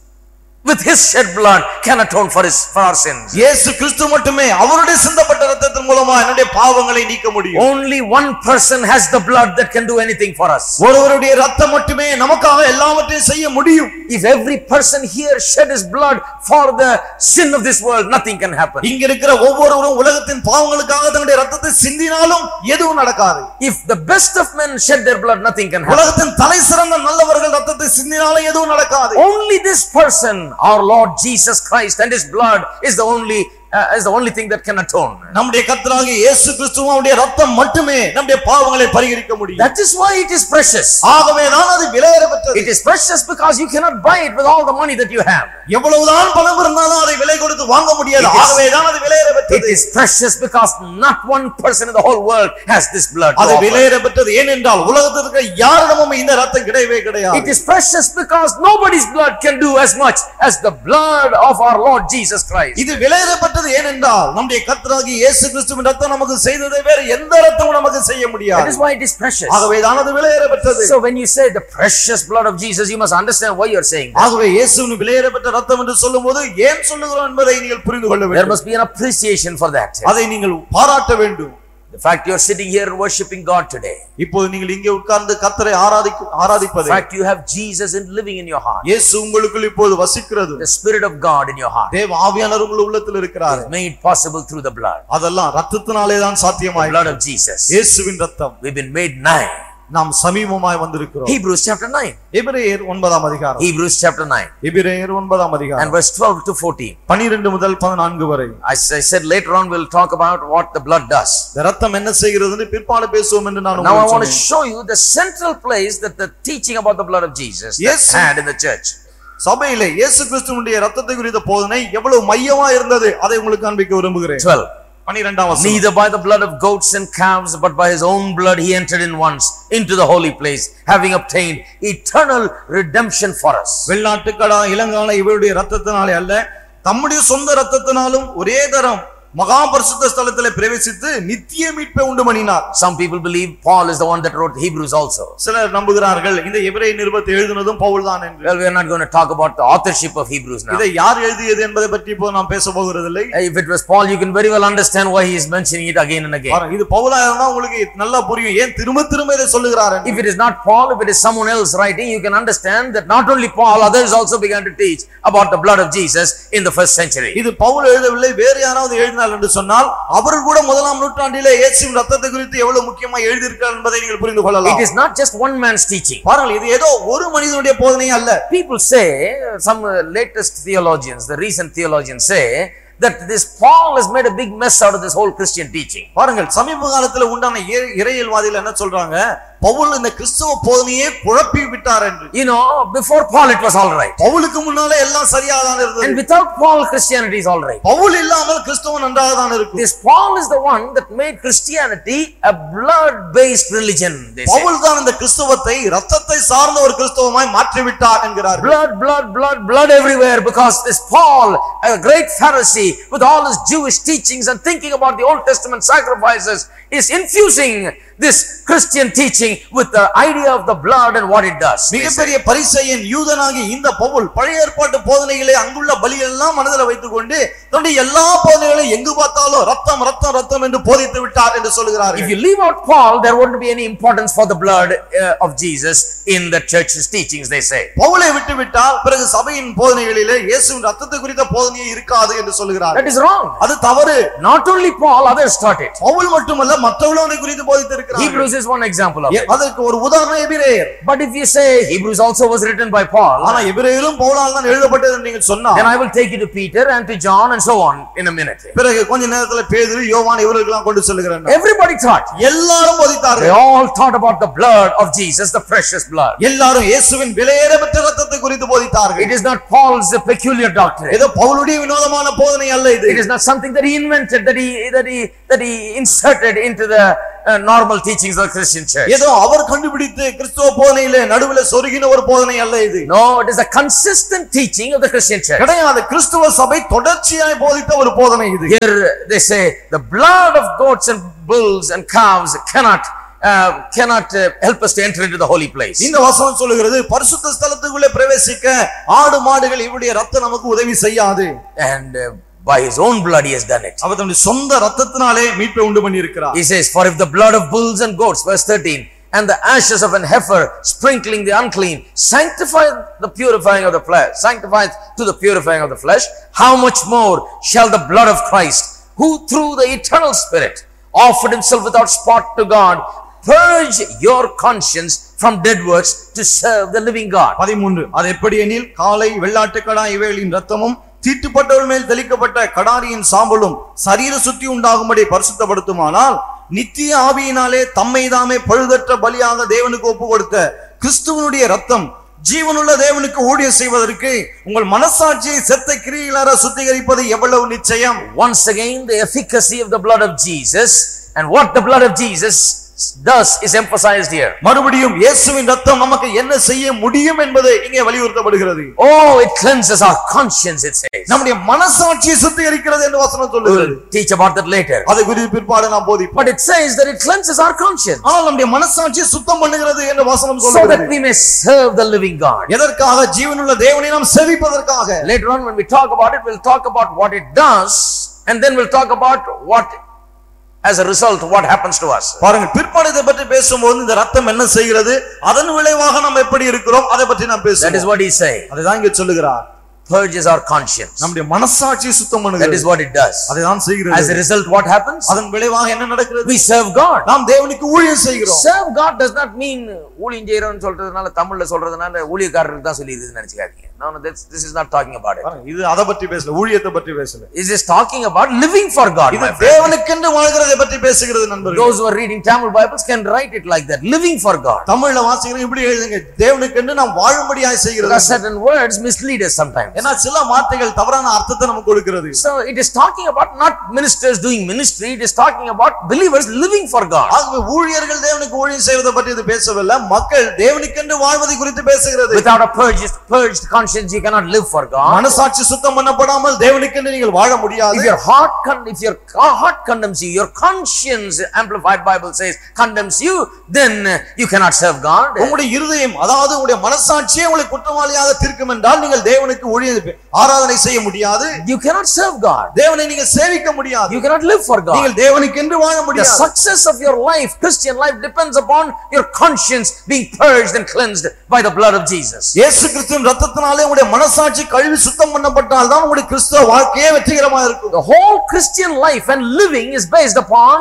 S3: with his shed blood can atone for his for our sins.
S2: இயேசு கிறிஸ்து மட்டுமே அவருடைய சிந்தப்பட்ட இரத்தத்தின் மூலமா என்னுடைய பாவங்களை நீக்க முடியும்.
S3: Only one person has the blood that can do anything for us.
S2: ஒருவருடைய இரத்தம் மட்டுமே நமக்காக எல்லாவற்றையும் செய்ய முடியும்.
S3: If every person here shed his blood for the sin of this world, nothing can happen.
S2: இங்க இருக்கிற ஒவ்வொருவரும் உலகத்தின் பாவங்களுக்காக தன்னுடைய இரத்தத்தை சிந்தினாலும் எதுவும் நடக்காது.
S3: If the best of men shed their blood, nothing can happen.
S2: உலகத்தின் தலைசிறந்த நல்லவர்கள் இரத்தத்தை சிந்தினாலும் எதுவும் நடக்காது.
S3: Only this person, our Lord Jesus Christ, and his blood is the only uh, is the only thing that can atone.
S2: நம்முடைய கர்த்தராகிய இயேசு கிறிஸ்துவும் அவருடைய இரத்தம் மட்டுமே நம்முடைய பாவங்களை பரிகரிக்க முடியும்.
S3: That is why it is precious.
S2: ஆகவே தான் அது விலையேறப்பட்டது.
S3: It is precious because you cannot buy it with all the money that you have.
S2: எவ்வளவுதான் பணம் இருந்தாலும் அதை விலை கொடுத்து வாங்க முடியாது. ஆகவே தான் அது விலையேறப்பட்டது.
S3: It is precious because not one person in the whole world has this blood.
S2: அது விலையேறப்பட்டது ஏனென்றால் உலகத்தில் இருக்கிற யாரிடமும் இந்த இரத்தம் கிடையவே கிடையாது.
S3: It is precious because nobody's blood can do as much as the blood of our Lord Jesus Christ.
S2: இது விலையேறப்பட்டது ஏனென்றால் நம்முடைய கர்த்தராகிய இயேசு கிறிஸ்துவின் இரத்தம் நமக்கு செய்ததை வேற எந்த இரத்தமும் நமக்கு செய்ய முடியாது.
S3: That is why it is precious.
S2: ஆகவே தான் அது விலையேறப்பட்டது.
S3: So when you say the precious blood of Jesus, you must understand why you are saying that.
S2: ஆகவே இயேசுவின் விலையேறப்பட்ட இரத்தம் என்று சொல்லும்போது ஏன் சொல்லுகிறோம் என்பதை நீங்கள் புரிந்து கொள்ள வேண்டும்.
S3: There must be an appreciation for that.
S2: அதை நீங்கள் பாராட்ட வேண்டும்.
S3: The fact you are sitting here and worshiping God today.
S2: இப்போது நீங்கள் இங்கே உட்கார்ந்து கர்த்தரை ஆராதிக்க ஆராதிப்பது.
S3: The fact you have Jesus in living in your heart.
S2: இயேசு உங்களுக்குள் இப்போது வசிக்கிறது.
S3: The Spirit of God in your heart.
S2: தேவ ஆவியானவர் உங்கள் உள்ளத்தில் இருக்கிறார்.
S3: Is made possible through the blood.
S2: அதெல்லாம் இரத்தத்தினாலே தான் சாத்தியமாயிற்று.
S3: The blood of Jesus.
S2: இயேசுவின் இரத்தம்.
S3: We've been made nigh.
S2: நாம் சமீபமாய் வந்திருக்கிறோம்.
S3: Hebrews chapter nine.
S2: எபிரேயர் ஒன்பதாம் அதிகாரம்.
S3: Hebrews chapter nine.
S2: எபிரேயர் ஒன்பதாம் அதிகாரம்.
S3: And verse twelve to fourteen.
S2: பன்னிரண்டு முதல் பதினான்கு வரை.
S3: As I said, later on we'll talk about what the blood does.
S2: இரத்தம் என்ன செய்கிறதுன்னு பிற்பாடு பேசுவோம் என்று நான்
S3: Now I
S2: உங்களுக்கு
S3: want to
S2: சொன்னேன்.
S3: show you the central place that the teaching about the blood of Jesus
S2: Yes.
S3: had in the church.
S2: சபையிலே இயேசு கிறிஸ்துவினுடைய இரத்தத்தை குறித்த போதனை எவ்வளவு மையமா இருந்தது அதை உங்களுக்கு காண்பிக்க விரும்புகிறேன்.
S3: twelve.
S2: பன்னிரண்டாம் வசனம்.
S3: Neither by the blood of goats and calves, but by his own blood he entered in once into the holy place, having obtained eternal redemption for us.
S2: வெள்ளாட்டுக்கடா இளங்காளை இவருடைய இரத்தத்தினாலே அல்ல, தம்முடைய சொந்த இரத்தத்தினாலும் ஒரே தரம் மகா பரிசுத்த ஸ்தலத்திலே பிரவேசித்து நித்திய மீட்பை உண்டு பண்ணினார்.
S3: Some people believe Paul is the one that wrote Hebrews also.
S2: சிலர் நம்புகிறார்கள் இந்த எபிரேய நிருபத்தை எழுதினதும் பவுல் தான் என்று.
S3: Well, we are not going to talk about the authorship of Hebrews now.
S2: இதை யார் எழுதியது என்பதை பற்றி இப்போ நாம் பேச போகிறதில்லை.
S3: If it was Paul, you can very well understand why he is mentioning it again and again.
S2: இது பவுலா இருந்தா உங்களுக்கு நல்லா புரியும் ஏன் திரும்ப திரும்ப இதை சொல்லுகிறார்.
S3: If it is not Paul, if it is someone else writing, you can understand that not only Paul, others also began to teach about the blood of Jesus in the first century.
S2: இது பவுல் எழுதவில்லை, வேறு யாராவது எழுதினார் என்று சொன்னால் அவர்கள் கூட முதலாம் நூற்றாண்டிலே இயேசுவின் இரத்தத்தை குறித்து எவ்வளவு முக்கியமாக எழுதி இருக்கிறார் என்பதை நீங்கள் புரிந்து கொள்ளலாம்.
S3: It is not just one man's teaching.
S2: பாருங்கள், இது ஏதோ ஒரு மனிதனுடைய போதனை அல்ல.
S3: People say, some latest theologians, the recent theologians say that this Paul has made a big mess out of this whole Christian teaching.
S2: பாருங்கள், சமீப காலத்துல உண்டான இறையியல்வாதிகள் என்ன சொல்றாங்க, பவுல் இந்த கிறிஸ்தவ போதனையை குழப்பி விட்டார் என்று.
S3: You know, before Paul it was all right.
S2: பவுலுக்கு முன்னாலே எல்லாம் சரியாக தான் இருந்தது.
S3: And without Paul Christianity is all right.
S2: Pavul இல்லாமல் கிறிஸ்தவம் நன்றாக தான் இருக்கும்.
S3: This Paul is the one that made Christianity a blood based religion.
S2: Pavul தான் இந்த கிறிஸ்தவத்தை இரத்தத்தை சார்ந்த ஒரு கிறிஸ்தவமாய் மாற்றி விட்டார் என்கிறார்.
S3: Blood, blood, blood, blood everywhere, because this Paul, a great Pharisee with all his Jewish teachings and thinking about the Old Testament sacrifices, is infusing this Christian teaching with the idea of the blood and what it does.
S2: மிகப்பெரிய பரிசேயன் யூதனாகி இந்த பவுல் பழைய ஏற்பாட்டு போதனைகளை அங்குள்ள பலிகள் எல்லாம் மனதில் வைத்துக்கொண்டு தன்னுடைய எல்லா போதனைகளையும் எங்கு பார்த்தாலும் ரத்தம் ரத்தம் ரத்தம் என்று போதித்து விட்டார் என்று சொல்கிறார்.
S3: If you leave out Paul, there wouldn't be any importance for the blood uh, of Jesus in the church's teachings, they say.
S2: பவுலை விட்டு விட்டால் பிறகு சபையின் போதனைகளிலே இயேசுவின் ரத்தத்தை குறித்த போதனையே இருக்காது என்று சொல்கிறார்.
S3: That is wrong.
S2: அது தவறு.
S3: Not only Paul, others taught it.
S2: Pavul மட்டுமல்ல மற்றவர்களும் அதை குறித்து போதித்து
S3: Hebrews is one example of it.
S2: அதற்கு ஒரு உதாரணம் எபிரேயர்.
S3: But if you say Hebrews also was written by Paul,
S2: ஆனா எபிரேயரும் பவுலால் தான் எழுதப்பட்டது என்று நீங்கள் சொன்னா,
S3: then I will take you to Peter and to John and so on in a minute.
S2: பிறகு கொஞ்ச நேரத்துல பேதுரு யோவான் இவர்களுக்கெல்லாம் கொண்டு சொல்லுகிறேன்.
S3: Everybody taught.
S2: எல்லாரும் போதித்தார்கள்.
S3: They all taught about the blood of Jesus, the precious blood.
S2: எல்லாரும் இயேசுவின் விலையேறப்பட்ட இரத்தத்தை குறித்து போதித்தார்கள்.
S3: It is not Paul's peculiar doctrine.
S2: ஏதோ பவுலுடைய வினோதமான போதனை அல்ல இது.
S3: It is not something that he invented, that he that he that he inserted into the uh, normal teachings of the Christian church.
S2: ஏதோ அவர் கண்டுபிடித்து கிறிஸ்தவ போதனையிலே நடுவுல சொருகின ஒரு போதனை அல்ல இது.
S3: No, it is a consistent teaching of the Christian church.
S2: கிடையாது, கிறிஸ்தவ சபை தொடர்ச்சியாய் போதித்த ஒரு போதனை இது.
S3: Here they say the blood of goats and bulls and calves cannot uh, cannot uh, help us to enter into the holy place.
S2: இந்த வசனம் சொல்லுகிறது பரிசுத்த ஸ்தலத்துக்குள்ளே பிரவேசிக்க ஆடு மாடுகள் இவருடைய இரத்தம் நமக்கு உதவி செய்யாது.
S3: And uh, by his own blood he has done it.
S2: அவர் தன்னுடைய சொந்த இரத்தத்தினாலே மீட்பை உண்டு பண்ணி இருக்கிறார்.
S3: He says, for if the blood of bulls and goats, verse thirteen, and the ashes of an heifer sprinkling the unclean sanctify the purifying of the flesh, sanctifies to the purifying of the flesh, how much more shall the blood of Christ, who through the eternal Spirit offered himself without spot to God, purge your conscience from dead works to serve the living God.
S2: பதிமூன்று, அது எப்படி எனில் காளை வெள்ளாட்டுக்கடா இவைகளின் இரத்தமும் தீட்டுப்பட்டவள் மேல் தெளிக்கப்பட்ட கடாரியின் சாம்பலும் சரீர சுத்தி உண்டாகும்படி பரிசுத்தப்படுத்துமானால் நித்திய ஆவியினாலே தம்மை தாமே பழுதற்ற பலியாக தேவனுக்கு ஒப்பு கொடுத்த கிறிஸ்துவனுடைய இரத்தம் ஜீவனுள்ள தேவனுக்கு ஊழியம் செய்வதற்கு உங்கள் மனசாட்சியை செத்த கிரியைகளார சுத்திகரிப்பது எவ்வளவு நிச்சயம்.
S3: Once again the efficacy of the blood of Jesus and what the blood of Jesus does is emphasized here.
S2: மறுபடியும் இயேசுவின் இரத்தம் நமக்கு என்ன செய்ய முடியும் என்பது இங்கே வலியுறுத்தப்படுகிறது.
S3: Oh, it cleanses our conscience, it says.
S2: நம்முடைய மனசாட்சியை சுத்திகரிக்கிறது என்று வசனம் சொல்லுகிறது.
S3: We'll teach about that later.
S2: அது குறித்து பிற்பாடு நாம் போதிப்போம்.
S3: But it says that it cleanses our conscience.
S2: ஆனால் நம்முடைய மனசாட்சியை சுத்தம் பண்ணுகிறது என்று வசனம்
S3: So
S2: சொல்லுகிறது.
S3: that we may serve the living God.
S2: எதற்காக? ஜீவனுள்ள தேவனை நாம் சேவிப்பதற்காக.
S3: Later on when we talk about it, we'll talk about what it does, and then we'll talk about what as a result what happens to us.
S2: பாருங்கள், பிற்பாடு இதை பற்றி பேசும்போது இந்த ரத்தம் என்ன செய்கிறது, அதன் விளைவாக நாம் எப்படி இருக்கிறோம் அதை பற்றி நாம் பேசுவோம்.
S3: That is what he saying.
S2: அதுதான் இங்கே சொல்லுகிறார்.
S3: Purges our conscience.
S2: நம்முடைய மனசாட்சியை சுத்தம் பண்ணுகிறது.
S3: That is what it does.
S2: அதுதான் செய்கிறது.
S3: As a result what happens?
S2: அதன் விளைவாக என்ன நடக்கிறது?
S3: We serve God.
S2: நாம் தேவனுக்கு ஊழியம் செய்கிறோம்.
S3: Serve God does not mean ஊழியம் செய்யறோம்னு சொல்றதுனால தமிழ்ல சொல்றதுனால ஊழியக்காரருக்கு தான் சொல்லி இருக்குன்னு நினைச்சுக்காதீங்க. No, no, this, this is not talking about it.
S2: இது அத பத்தி பேசல, ஊழியத்தை பத்தி பேசல.
S3: It is talking about living for God.
S2: இது தேவனுக்கென்று வாழ்கிறதை பற்றி பேசுகிறது நண்பர்களே.
S3: Those who are reading Tamil Bibles can write it like that, living for God.
S2: தமிழ்ல வாசிக்கிறீங்க இப்படி எழுதுங்க, தேவனுக்கென்று நாம் வாழும்படியாய் செய்கிறது.
S3: Certain words mislead us sometimes.
S2: ஏன்னா சில வார்த்தைகள் தவறான அர்த்தத்தை நமக்கு கொடுக்கிறது.
S3: So it is talking about not ministers doing ministry, it is talking about believers living for God.
S2: ஆகவே ஊழியர்கள் தேவனுக்கு ஊழியம் செய்வதை பற்றி இது பேசவில்லை, மக்கள் தேவனுக்கென்று வாழ்வதை குறித்து பேசுகிறது.
S3: Without a purged, purged conscience you cannot live for God.
S2: மனசாட்சி சுத்தம் பண்ணப்படாமல் தேவனுக்கென்று நீங்கள் வாழ முடியாது.
S3: If your heart con if your heart condemns you, your conscience, Amplified Bible says, condemns you, then you cannot serve God.
S2: உங்களுடைய இருதயம், அதாவது உங்களுடைய மனசாட்சியே உங்களை குற்றவாளியாக தீர்க்கும் என்றால் நீங்கள் தேவனுக்கு ஊழியம் ஆராதனை செய்ய முடியாது.
S3: You cannot serve God.
S2: தேவனை நீங்கள் சேவிக்க முடியாது.
S3: You cannot live for God.
S2: நீங்கள் தேவனுக்கென்று வாழ
S3: The
S2: முடியாது.
S3: success of your life, Christian life, depends upon your conscience being purged and cleansed by the blood of Jesus.
S2: இயேசு கிறிஸ்துவின் இரத்தத்தினாலே உங்களுடைய மனசாட்சி கழுவி சுத்தம் பண்ணப்பட்டால் தான் உங்களுடைய கிறிஸ்தவ வாழ்க்கையே வெற்றிகரமாக இருக்கும்.
S3: The whole Christian life and living is based upon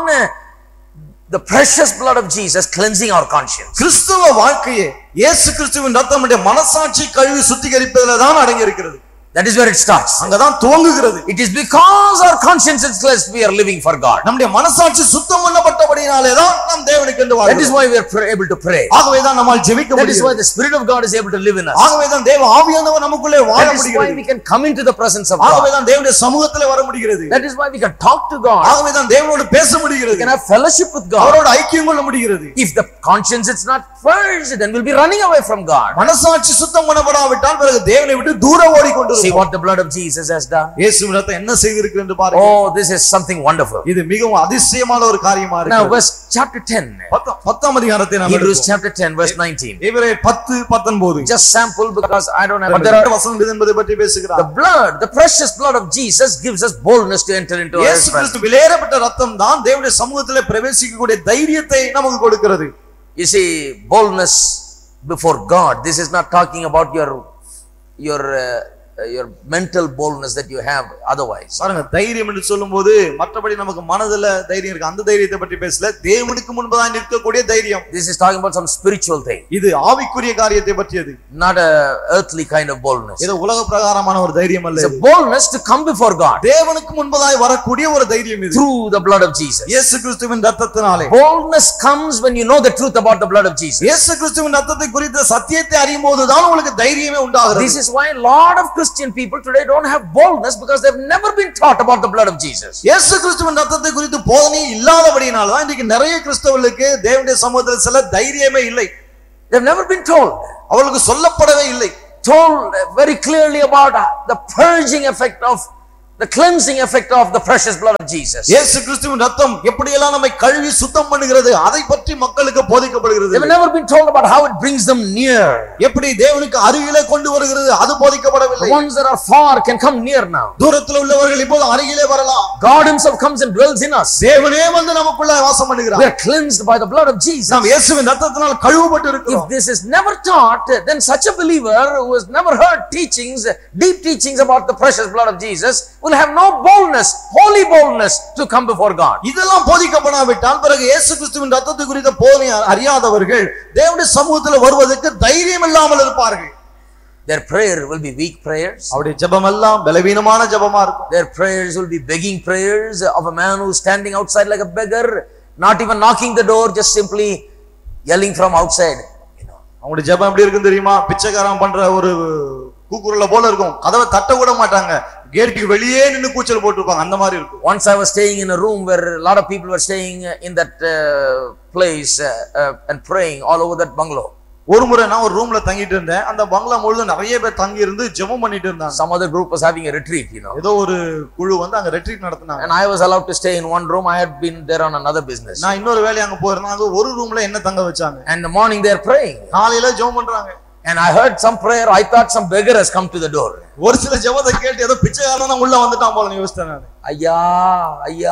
S3: the precious blood of Jesus cleansing our conscience.
S2: கிறிஸ்தவ வாழ்க்கையே இயேசு கிறிஸ்துவின் இரத்தம் நம்முடைய மனசாட்சி கழுவி சுத்திகரிப்பதில் தான் அடங்கி இருக்கிறது.
S3: That is where it starts.
S2: அங்கதான் துவங்குகிறது.
S3: It is because our conscience is cleansed we are living for God.
S2: நம்முடைய மனசாட்சி சுத்தம் பண்ணப்பட்டபடியாலே தான் நாம் தேவனுக்கு என்று வாழ்கிறோம்.
S3: That is why we are able to pray.
S2: ஆகவே தான் நம்மால் ஜெபிக்க முடியும்.
S3: That is why the Spirit of God is able to live in us.
S2: ஆகவே தான் தேவ ஆவியானவர் நமக்குள்ளே வாழ
S3: That is why
S2: முடிகிறது.
S3: we can come into the presence of God.
S2: ஆகவே தான் தேவனுடைய சமூகத்திலே வர முடிகிறது.
S3: That is why we can talk to God.
S2: ஆகவே தான் தேவனோடு பேச முடிகிறது.
S3: We can have fellowship with God.
S2: அவரோடு ஐக்கியம் கொள்ள முடிகிறது.
S3: If the conscience is not purged, then we'll be running away from God.
S2: மனசாட்சி சுத்தம் பண்ணப்படாவிட்டால் பிறகு தேவனை விட்டு தூர ஓடிக்கொண்டிருப்போம்.
S3: See what the blood of Jesus has done.
S2: இயேசுவின் இரத்தம் என்ன செய்திருக்கு என்று பாருங்க.
S3: Oh, this is something wonderful.
S2: இது மிகவும் அதிசயமான ஒரு காரியமா இருக்கு.
S3: Now verse chapter ten.
S2: பத்தாம் அதிகாரத்தை நாம்
S3: Hebrews chapter ten verse nineteen.
S2: எபிரேயர் பத்து பத்தொன்பது.
S3: Just sample because I don't have
S2: but there are வசனங்கள் என்பதை பற்றி பேசுகிறார்.
S3: The blood, the precious blood of Jesus gives us boldness to enter into His
S2: இயேசு கிறிஸ்து விலையேறப்பட்ட இரத்தம் தான் தேவனுடைய சமூகத்திலே பிரவேசிக்கக்கூடிய தைரியத்தை நமக்கு கொடுக்கிறது.
S3: You see, boldness before God, this is not talking about your your uh, your mental boldness that you have otherwise.
S2: பாருங்க, தைரியம் என்று சொல்லும்போது மற்றபடி நமக்கு மனதில தைரியம் இருக்கு, அந்த தைரியத்தை பற்றி பேசல. தேவனுக்கு முன்பதாக நிற்கக்கூடிய தைரியம்.
S3: This is talking about some spiritual thing.
S2: இது ஆவிக்குரிய காரியத்தை பற்றியது.
S3: Not a earthly kind of boldness.
S2: இது உலக பிரகாரமான ஒரு தைரியம் அல்ல.
S3: It's a boldness to come before God.
S2: தேவனுக்கு முன்பதாக வரக்கூடிய ஒரு தைரியம் இது.
S3: Through the blood of Jesus.
S2: இயேசு கிறிஸ்துவின் இரத்தத்தினாலே.
S3: Boldness comes when you know the truth about the blood of Jesus.
S2: இயேசு கிறிஸ்துவின் இரத்தத்தை குறித்த சத்தியத்தை அறியும்போது தான் உங்களுக்கு தைரியமே உண்டாகிறது.
S3: This is why a lot of Christian people today don't have boldness because they've never been taught about the blood of Jesus.
S2: இயேசு கிறிஸ்துவின் இரத்தத்தை குறித்து போதனை இல்லாதபடியினால தான் இன்னைக்கு நிறைய கிறிஸ்தவர்களுக்கு தேவனுடைய சமூகத்தில் சில தைரியமே இல்லை.
S3: They've never been told.
S2: அவர்களுக்கு சொல்லப்படவே இல்லை.
S3: Told very clearly about the purging effect of the cleansing effect of the precious blood of Jesus.
S2: இயேசு கிறிஸ்துவின் இரத்தம் எப்படி எல்லாம் நம்மை கழுவி சுத்தம் பண்ணுகிறது அதை பற்றி மக்களுக்கு போதிக்கப்படுகிறது.
S3: They've never been told about how it brings them near.
S2: எப்படி தேவனுக்கு அருகிலே கொண்டு வருகிறது அது போதிக்கப்படவில்லை.
S3: The ones that are far can come near now.
S2: தூரத்தில் உள்ளவர்கள் இப்போது அருகிலே வரலாம்.
S3: God himself comes and dwells in us.
S2: தேவனே வந்து நமக்குள்ள வாசம் பண்ணுகிறார்.
S3: We are cleansed by the blood of Jesus.
S2: நாம் இயேசுவின் இரத்தத்தினால் கழுவப்பட்டு இருக்கிறோம்.
S3: If this is never taught, then such a believer who has never heard teachings, deep teachings about the precious blood of Jesus will have no boldness, holy boldness to come before God.
S2: இதெல்லாம் போதிக்கப்படாவிட்டால் பிறகு இயேசு கிறிஸ்துவின் இரத்தத்தை குறித்த போதனை அறியாதவர்கள் தேவனுடைய சமூகத்தில் வருவதற்கு தைரியம் இல்லாமல் இருப்பார்கள்.
S3: Their prayer will be weak prayers.
S2: அவருடைய ஜெபம் எல்லாம் பலவீனமான ஜெபமா இருக்கும்.
S3: Their prayers will be begging prayers of a man who is standing outside like a beggar, not even knocking the door, just simply yelling from outside.
S2: அவங்களுடைய ஜெபம் எப்படி இருக்கும் தெரியுமா? பிச்சைக்காரன் பண்ற ஒரு கூக்குரல போல இருக்கும். கதவை தட்ட கூட மாட்டாங்க, கேட்டுக்கு வெளியே நின்னு கூச்சல் போட்டுருப்பாங்க, அந்த மாதிரி இருக்கும்.
S3: Once I was staying in a room where a lot of people were staying in that uh, place uh, uh, and praying all over that bungalow.
S2: ஒரு முறை நான் ஒரு ரூம்ல தங்கிட்டு இருந்தேன். அந்த பங்களா முழுதும் நிறைய பேர் தங்கி இருந்து ஜெபம் பண்ணிட்டு இருந்தாங்க.
S3: Some other group was having a retreat, you know.
S2: ஏதோ ஒரு குழு வந்து அங்க ரெட்ரீட் நடத்துனாங்க.
S3: And I was allowed to stay in one room. I had been there on another business.
S2: நான் இன்னொரு வேலை அங்க போயிருந்தேன். அங்க ஒரு ரூம்ல என்ன தங்க வச்சாங்க.
S3: And in the morning they are praying.
S2: காலையில ஜெபம் பண்றாங்க.
S3: And I heard some prayer. I thought some beggar has come to the door.
S2: ஒரு சில ஜெபத்தை கேட்டு ஏதோ பிச்சைக்காரன் தான் உள்ள வந்துட்டான் போல யோசிச்சேன் நான்.
S3: ஐயா ஐயா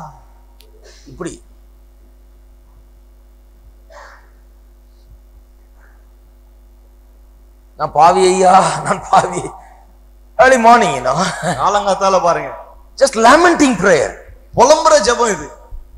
S3: இப்படி நான் பாவி ஐயா நான் பாவி. early morning, you know.
S2: காலங்காத்தால பாருங்க.
S3: Just lamenting prayer.
S2: புலம்புற ஜெபம் இது.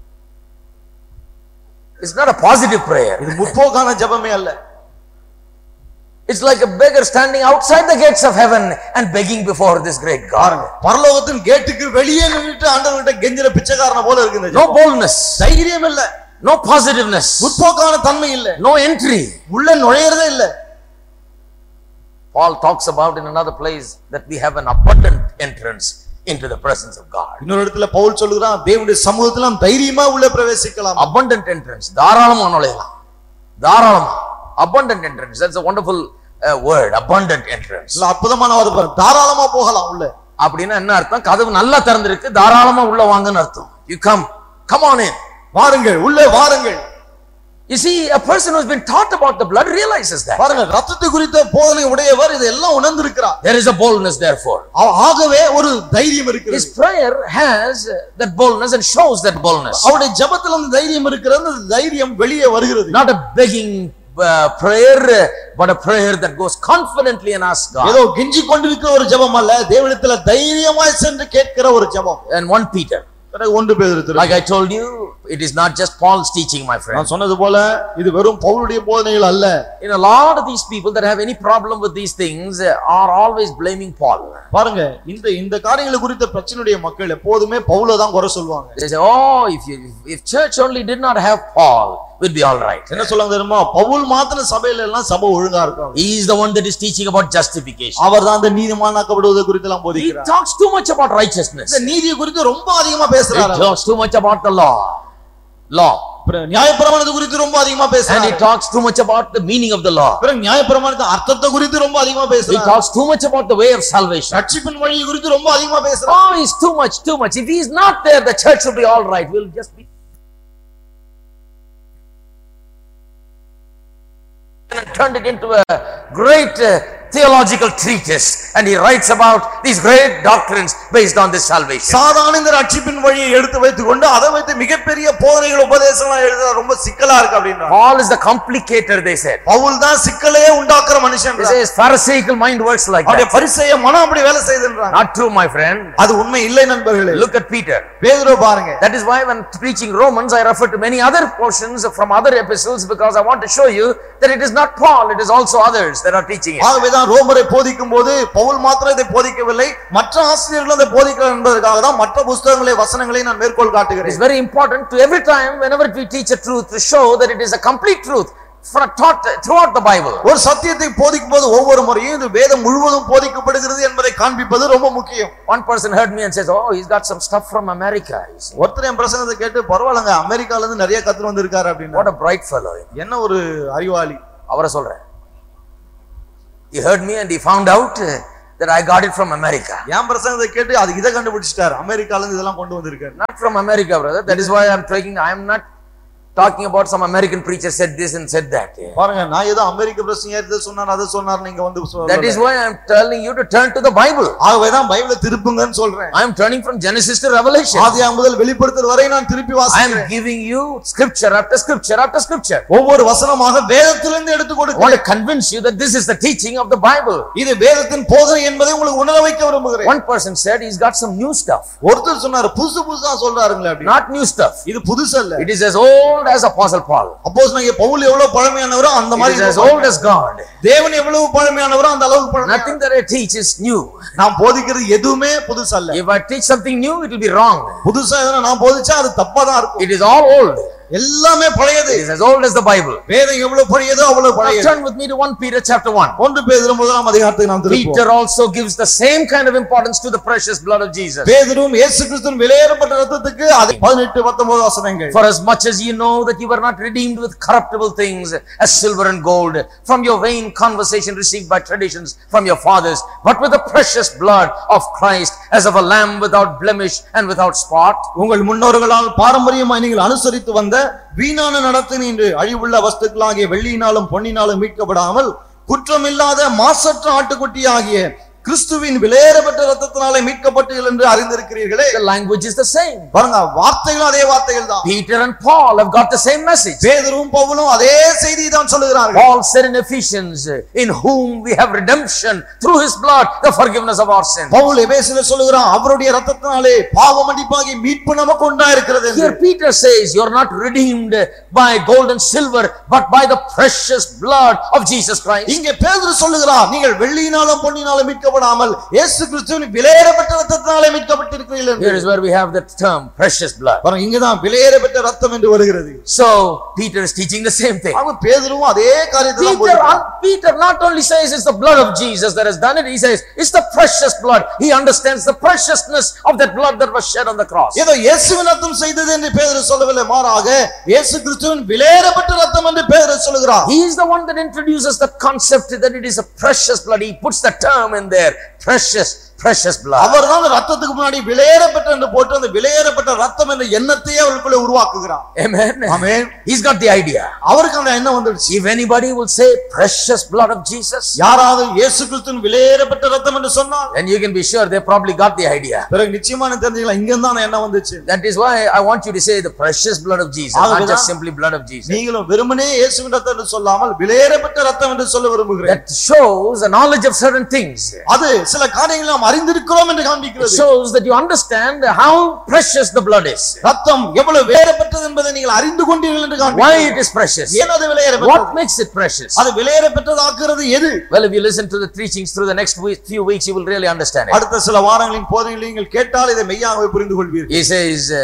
S3: It's not a positive prayer.
S2: இது முற்போக்கான ஜெபமே அல்ல.
S3: It's like a beggar standing outside the gates of heaven and begging before this great God.
S2: பரலோகத்தின் கேட்டுக்கு வெளியே நின்னுட்டு ஆண்டவர்கிட்ட கெஞ்சிற பிச்சைக்காரன போல இருக்கு இந்த
S3: No
S2: ஜெபம்.
S3: boldness.
S2: தைரியம் இல்ல.
S3: No positiveness.
S2: முற்போக்கான தன்மை இல்ல.
S3: No entry.
S2: உள்ள நுழையறதே இல்ல.
S3: Paul talks about in another place that we have an abundant entrance into the presence of God.
S2: இன்னொரு இடத்துல பவுல் சொல்றான் தேவனுடைய சமூகத்துல நாம் தைரியமா உள்ள பிரவேசிக்கலாம்.
S3: Abundant entrance, தாராளமா நுழையலாம். தாராளமா. Abundant entrance, that's a wonderful uh, word, abundant entrance.
S2: இல்ல அற்புதமான வார்த்தை, தாராளமா போகலாம் உள்ள.
S3: அப்படினா என்ன அர்த்தம்? கதவு நல்லா திறந்திருக்கு, தாராளமா உள்ள வாங்கன்னு அர்த்தம். You come, come on in.
S2: வாருங்கள், உள்ளே வாருங்கள்.
S3: You see, a person who's been taught about the blood realizes that.
S2: பாருங்க, ரத்தத்தை குறித்த போதனை உடையவர் இதெல்லாம் உணர்ந்திருக்கிறார்.
S3: There is a boldness therefore.
S2: ஆகவே ஒரு தைரியம் இருக்கிறது.
S3: His prayer has that boldness and shows that boldness.
S2: அவருடைய ஜெபத்துல அந்த தைரியம் இருக்கிறது, அந்த தைரியம் வெளியே வருகிறது.
S3: Not a begging uh, prayer, but a prayer that goes confidently and asks God.
S2: ஏதோ கெஞ்சி கொண்டிருக்கிற ஒரு ஜெபம் அல்ல, தேவனிடத்துல தைரியமாய் சென்று கேட்கிற ஒரு ஜெபம்.
S3: And First Peter.
S2: Like
S3: I told you, it is not just Paul's teaching, my friend.
S2: நான் சொன்னது போல இது வெறும் பவுலுடைய போதனைகள் அல்ல.
S3: In a lot of these people that have any problem with these things are always blaming Paul.
S2: பாருங்க, இந்த இந்த காரியங்களை குறித்த பிரச்சனையுடைய மக்கள் எப்போதுமே பவுலை தான் குறை சொல்வாங்க.
S3: They say, oh, if you, if church only did not have Paul, we'd be all right.
S2: என்ன சொல்றாங்க தெரியுமா? பவுல் மாத்திர சபையில எல்லாம் சபை ஒழுங்கா இருக்கும்.
S3: He is the one that is teaching about justification.
S2: அவர்தான் அந்த நீதிமானாக்கப்படுவது குறித்து எல்லாம் போதிக்கிறார்.
S3: He talks too much about righteousness.
S2: இந்த நீதியை குறித்து ரொம்ப அதிகமா பேசுறார்.
S3: He talks too much about the law. Law.
S2: நியாயப்பிரமாணத்தை குறித்து ரொம்ப அதிகமா பேசுறார்.
S3: And he talks too much about the meaning of the law.
S2: பிறகு நியாயப்பிரமாணத்தின் அர்த்தத்தை குறித்து ரொம்ப அதிகமா பேசுறார்.
S3: He talks too much about the way of salvation.
S2: ரட்சிப்பின் வழியை குறித்து ரொம்ப அதிகமா பேசுறார்.
S3: Oh, he's too much, too much. If he is not there, the church will be all right. We'll just be and turned it into a great uh, theological treatise, and he writes about these great doctrines based on this salvation.
S2: சாதாரண இந்த ரட்சிப்பின் வழியை எடுத்து வைத்துக் கொண்டு அதை வைத்து மிகப்பெரிய போதனைகள் உபதேசங்களை எழுத ரொம்ப சிக்கலா இருக்கு அப்படின்றாங்க.
S3: Paul is the complicator, they said.
S2: Pavul தான் சிக்கலையே உண்டாக்குற மனுஷன்.
S3: They say Pharisaical mind works like that.
S2: அவருடைய பரிசேய மனம் அப்படி வேலை செய்துன்றாங்க.
S3: Not true, my friend.
S2: அது உண்மை இல்லை நண்பர்களே.
S3: Look at Peter.
S2: பேதுரு பாருங்க.
S3: That is why when preaching Romans I refer to many other portions from other epistles, because I want to show you that it is not Paul, it is also others that are teaching it.
S2: ஆகவே தான் ரோமரை போதிக்கும் போது பவுல் மாத்திரம் இதை போதிக்கவில்லை, மற்ற ஆசிரியர்கள் அதை போதிக்கிறார் என்பதற்காக தான் மற்ற புத்தகங்களை வசனங்களை நான் மேற்கோள் காட்டுகிறேன்.
S3: It's very important to every time whenever we teach a truth to show that it is a complete truth for taught throughout the Bible.
S2: ஒரு சத்தியத்தை போதிக்கும் போது ஒவ்வொரு முறையும் இது வேதம் முழுவதும் போதிக்கப்படுகிறது என்பதை காண்பிப்பது ரொம்ப முக்கியம்.
S3: One person heard me and says, oh, he's got some stuff from America.
S2: ஒருத்தர் என் பிரசங்கத்தை கேட்டு பரவாயில்லைங்க, அமெரிக்கால இருந்து நிறைய கத்து வந்திருக்காரு அப்படின்னு.
S3: What a bright fellow.
S2: என்ன ஒரு அறிவாளி.
S3: அவரை சொல்றேன். He heard me and he found out that I got it from America.
S2: என் பிரசங்கத்தை கேட்டு அது இத கண்டுபிடிச்சிட்டார், அமெரிக்கால இருந்து இதெல்லாம் கொண்டு வந்திருக்காரு.
S3: Not from America, brother. That is why I am taking I am not talking about some American preacher said this and said that.
S2: பாருங்க, நான் ஏதோ அமெரிக்க பிரசங்கர் இத சொன்னார் அத சொன்னார் நீங்க வந்து சொல்றீங்க.
S3: That is why I am telling you to turn to the Bible.
S2: ஆகவே தான் பைபிளை திருப்புங்கன்னு சொல்றேன்.
S3: I am turning from Genesis to Revelation.
S2: ஆதியாகமம் முதல் வெளிப்படுத்தல் வரை நான் திருப்பி வாசிக்கிறேன்.
S3: I am giving you scripture after scripture after scripture.
S2: ஒவ்வொரு வசனமாக வேதத்திலிருந்து எடுத்து கொடுக்கிறேன்.
S3: I want to convince you that this is the teaching of the Bible.
S2: இது வேதத்தின் போதனை என்பதை உங்களுக்கு உணர வைக்க விரும்புகிறேன்.
S3: One person said he's got some new stuff.
S2: ஒருத்தர் சொன்னார் புதுசு புதுசா சொல்றாருங்களே அப்படி.
S3: Not new stuff.
S2: இது புதுசு அல்ல.
S3: It is as old as Apostle Paul.
S2: அப்போஸ்தலனாகிய பவுல் எவ்வளவு பழமையானவரோ அந்த மாதிரி
S3: It is as old as God.
S2: தேவன் எவ்வளவு பழமையானவரோ அந்த அளவுக்கு பழமையானவர்.
S3: Nothing that I teach is new.
S2: நான் போதிக்கிறது எதுவுமே புதுசு அல்ல.
S3: If I teach something new, it will be wrong.
S2: புதுசா எதனா நான் போதிச்சா அது தப்பா தான் இருக்கும்.
S3: It is all old.
S2: எல்லாமே பழையது.
S3: It is as old as the Bible.
S2: வேதம் எவ்வளவு பழையதோ அவ்வளவு பழையது.
S3: Turn with me to First Peter chapter one.
S2: ஒன்று பேதுரு முதலாம் அதிகாரத்துக்கு நாம் திரும்புவோம்.
S3: Peter also gives the same kind of importance to the precious blood of Jesus.
S2: பேதுருவும் இயேசு கிறிஸ்துவின் விலையேறப்பட்ட இரத்தத்துக்கு அது பதினெட்டு பத்தொன்பது வசனங்கள்.
S3: For as much as you know that you were not redeemed with corruptible things as silver and gold from your vain conversation received by traditions from your fathers, but with the precious blood of Christ as of a lamb without blemish and without spot.
S2: உங்கள் முன்னோர்களால் பாரம்பரியமாய் நீங்கள் அனுசரித்து வந்த வீணான நடத்தினின்று அழிவுள்ள வஸ்துக்களாகிய வெள்ளியினாலும் பொன்னினாலும் மீட்கப்படாமல் குற்றமில்லாத மாசற்ற ஆட்டுக்குட்டி ஆகிய கிறிஸ்துவின் விலையேறப்பட்ட இரத்தத்தினாலே மீட்கப்பட்டீர்கள் என்று அறிந்திருக்கிறீர்களே.
S3: The language is the same.
S2: பாருங்க, வார்த்தைகள் அதே வார்த்தைகள் தான்.
S3: Peter and Paul have got the same message.
S2: பேதுருவும் பவுலும் அதே செய்தியை தான் சொல்லுகிறார்கள்.
S3: Paul said in Ephesians, in whom we have redemption through his blood, the forgiveness of our sins.
S2: Pavul எபேசியர்ல சொல்லுகிறான், அவருடைய இரத்தத்தினாலே பாவ மன்னிப்பாகிய மீட்பு நமக்கு உண்டாயிருக்கிறது என்று.
S3: Here Peter says, you are not redeemed by gold and silver, but by the precious blood of Jesus Christ.
S2: இங்கே பேதுரு சொல்லுகிறார், நீங்கள் வெள்ளியினாலும் பொன்னினாலும் மீட்க மீட்கப்படாமல் இயேசு கிறிஸ்துவின் விலையேறப்பட்ட இரத்தத்தினாலே மீட்கப்பட்டிருக்கிறீர்கள்.
S3: Here is where we have the term precious blood.
S2: பாருங்க, இங்கதான் விலையேறப்பட்ட இரத்தம் என்று வருகிறது.
S3: So Peter is teaching the same thing.
S2: அவன் பேதுருவும் அதே காரியத்தை தான்
S3: Peter,
S2: போதிக்கிறான்.
S3: Peter not only says it's the blood of Jesus that has done it, he says it's the precious blood. He understands the preciousness of that blood that was shed on the cross.
S2: ஏதோ இயேசுவின் இரத்தம் செய்தது என்று பேதுரு சொல்லவில்லை, மாறாக இயேசு கிறிஸ்துவின் விலையேறப்பட்ட இரத்தம் என்று பேதுரு சொல்கிறார்.
S3: He is the one that introduces the concept that it is a precious blood. He puts the term in there, precious, precious blood.
S2: அவர்தான் இரத்தத்துக்கு முன்னாடி விலையேறப்பட்ட என்று போட்டு அந்த விலையேறப்பட்ட இரத்தம் என்ற எண்ணத்தையே அவருக்குள்ள உருவாக்குகிறார்.
S3: Amen.
S2: Amen.
S3: He's got the idea.
S2: அவருக்கு அந்த எண்ணம் வந்துருச்சு.
S3: If anybody will say precious blood of Jesus,
S2: யாராவது இயேசு கிறிஸ்துவின் விலையேறப்பட்ட இரத்தம் என்று சொன்னால்,
S3: then you can be sure they probably got the idea.
S2: பிறகு நிச்சயமா தெரிஞ்சுக்கலாம், இங்க தான் எண்ணம் வந்துச்சு.
S3: That is why I want you to say the precious blood of Jesus, not just simply blood of Jesus.
S2: நீங்களும் வெறுமனே இயேசுவின் இரத்தம் என்று சொல்லாமல் விலையேறப்பட்ட இரத்தம் என்று சொல்ல விரும்புகிறேன்.
S3: That shows a knowledge of certain things.
S2: அது சில காரியங்களை நாம் அறிந்திருக்கிறோம் என்று
S3: It
S2: காண்பிக்கிறது.
S3: shows that you understand how precious the blood is.
S2: இரத்தம் எவ்வளவு விலையேறப்பட்டது என்பதை நீங்கள் அறிந்து கொண்டீர்கள் என்று
S3: Why
S2: காண்பிக்கிறது.
S3: it is precious?
S2: ஏன் அது விலையேறப்பட்டது?
S3: What makes it precious?
S2: அது விலையேறப்பட்டதாக்குறது எது?
S3: Well, if you listen to the teachings through the next week, few weeks, you will really understand it.
S2: அடுத்த சில வாரங்களின் போதனைகளை நீங்கள் கேட்டால் இதை மெய்யாகவே புரிந்து கொள்வீர்கள்.
S3: He says, uh,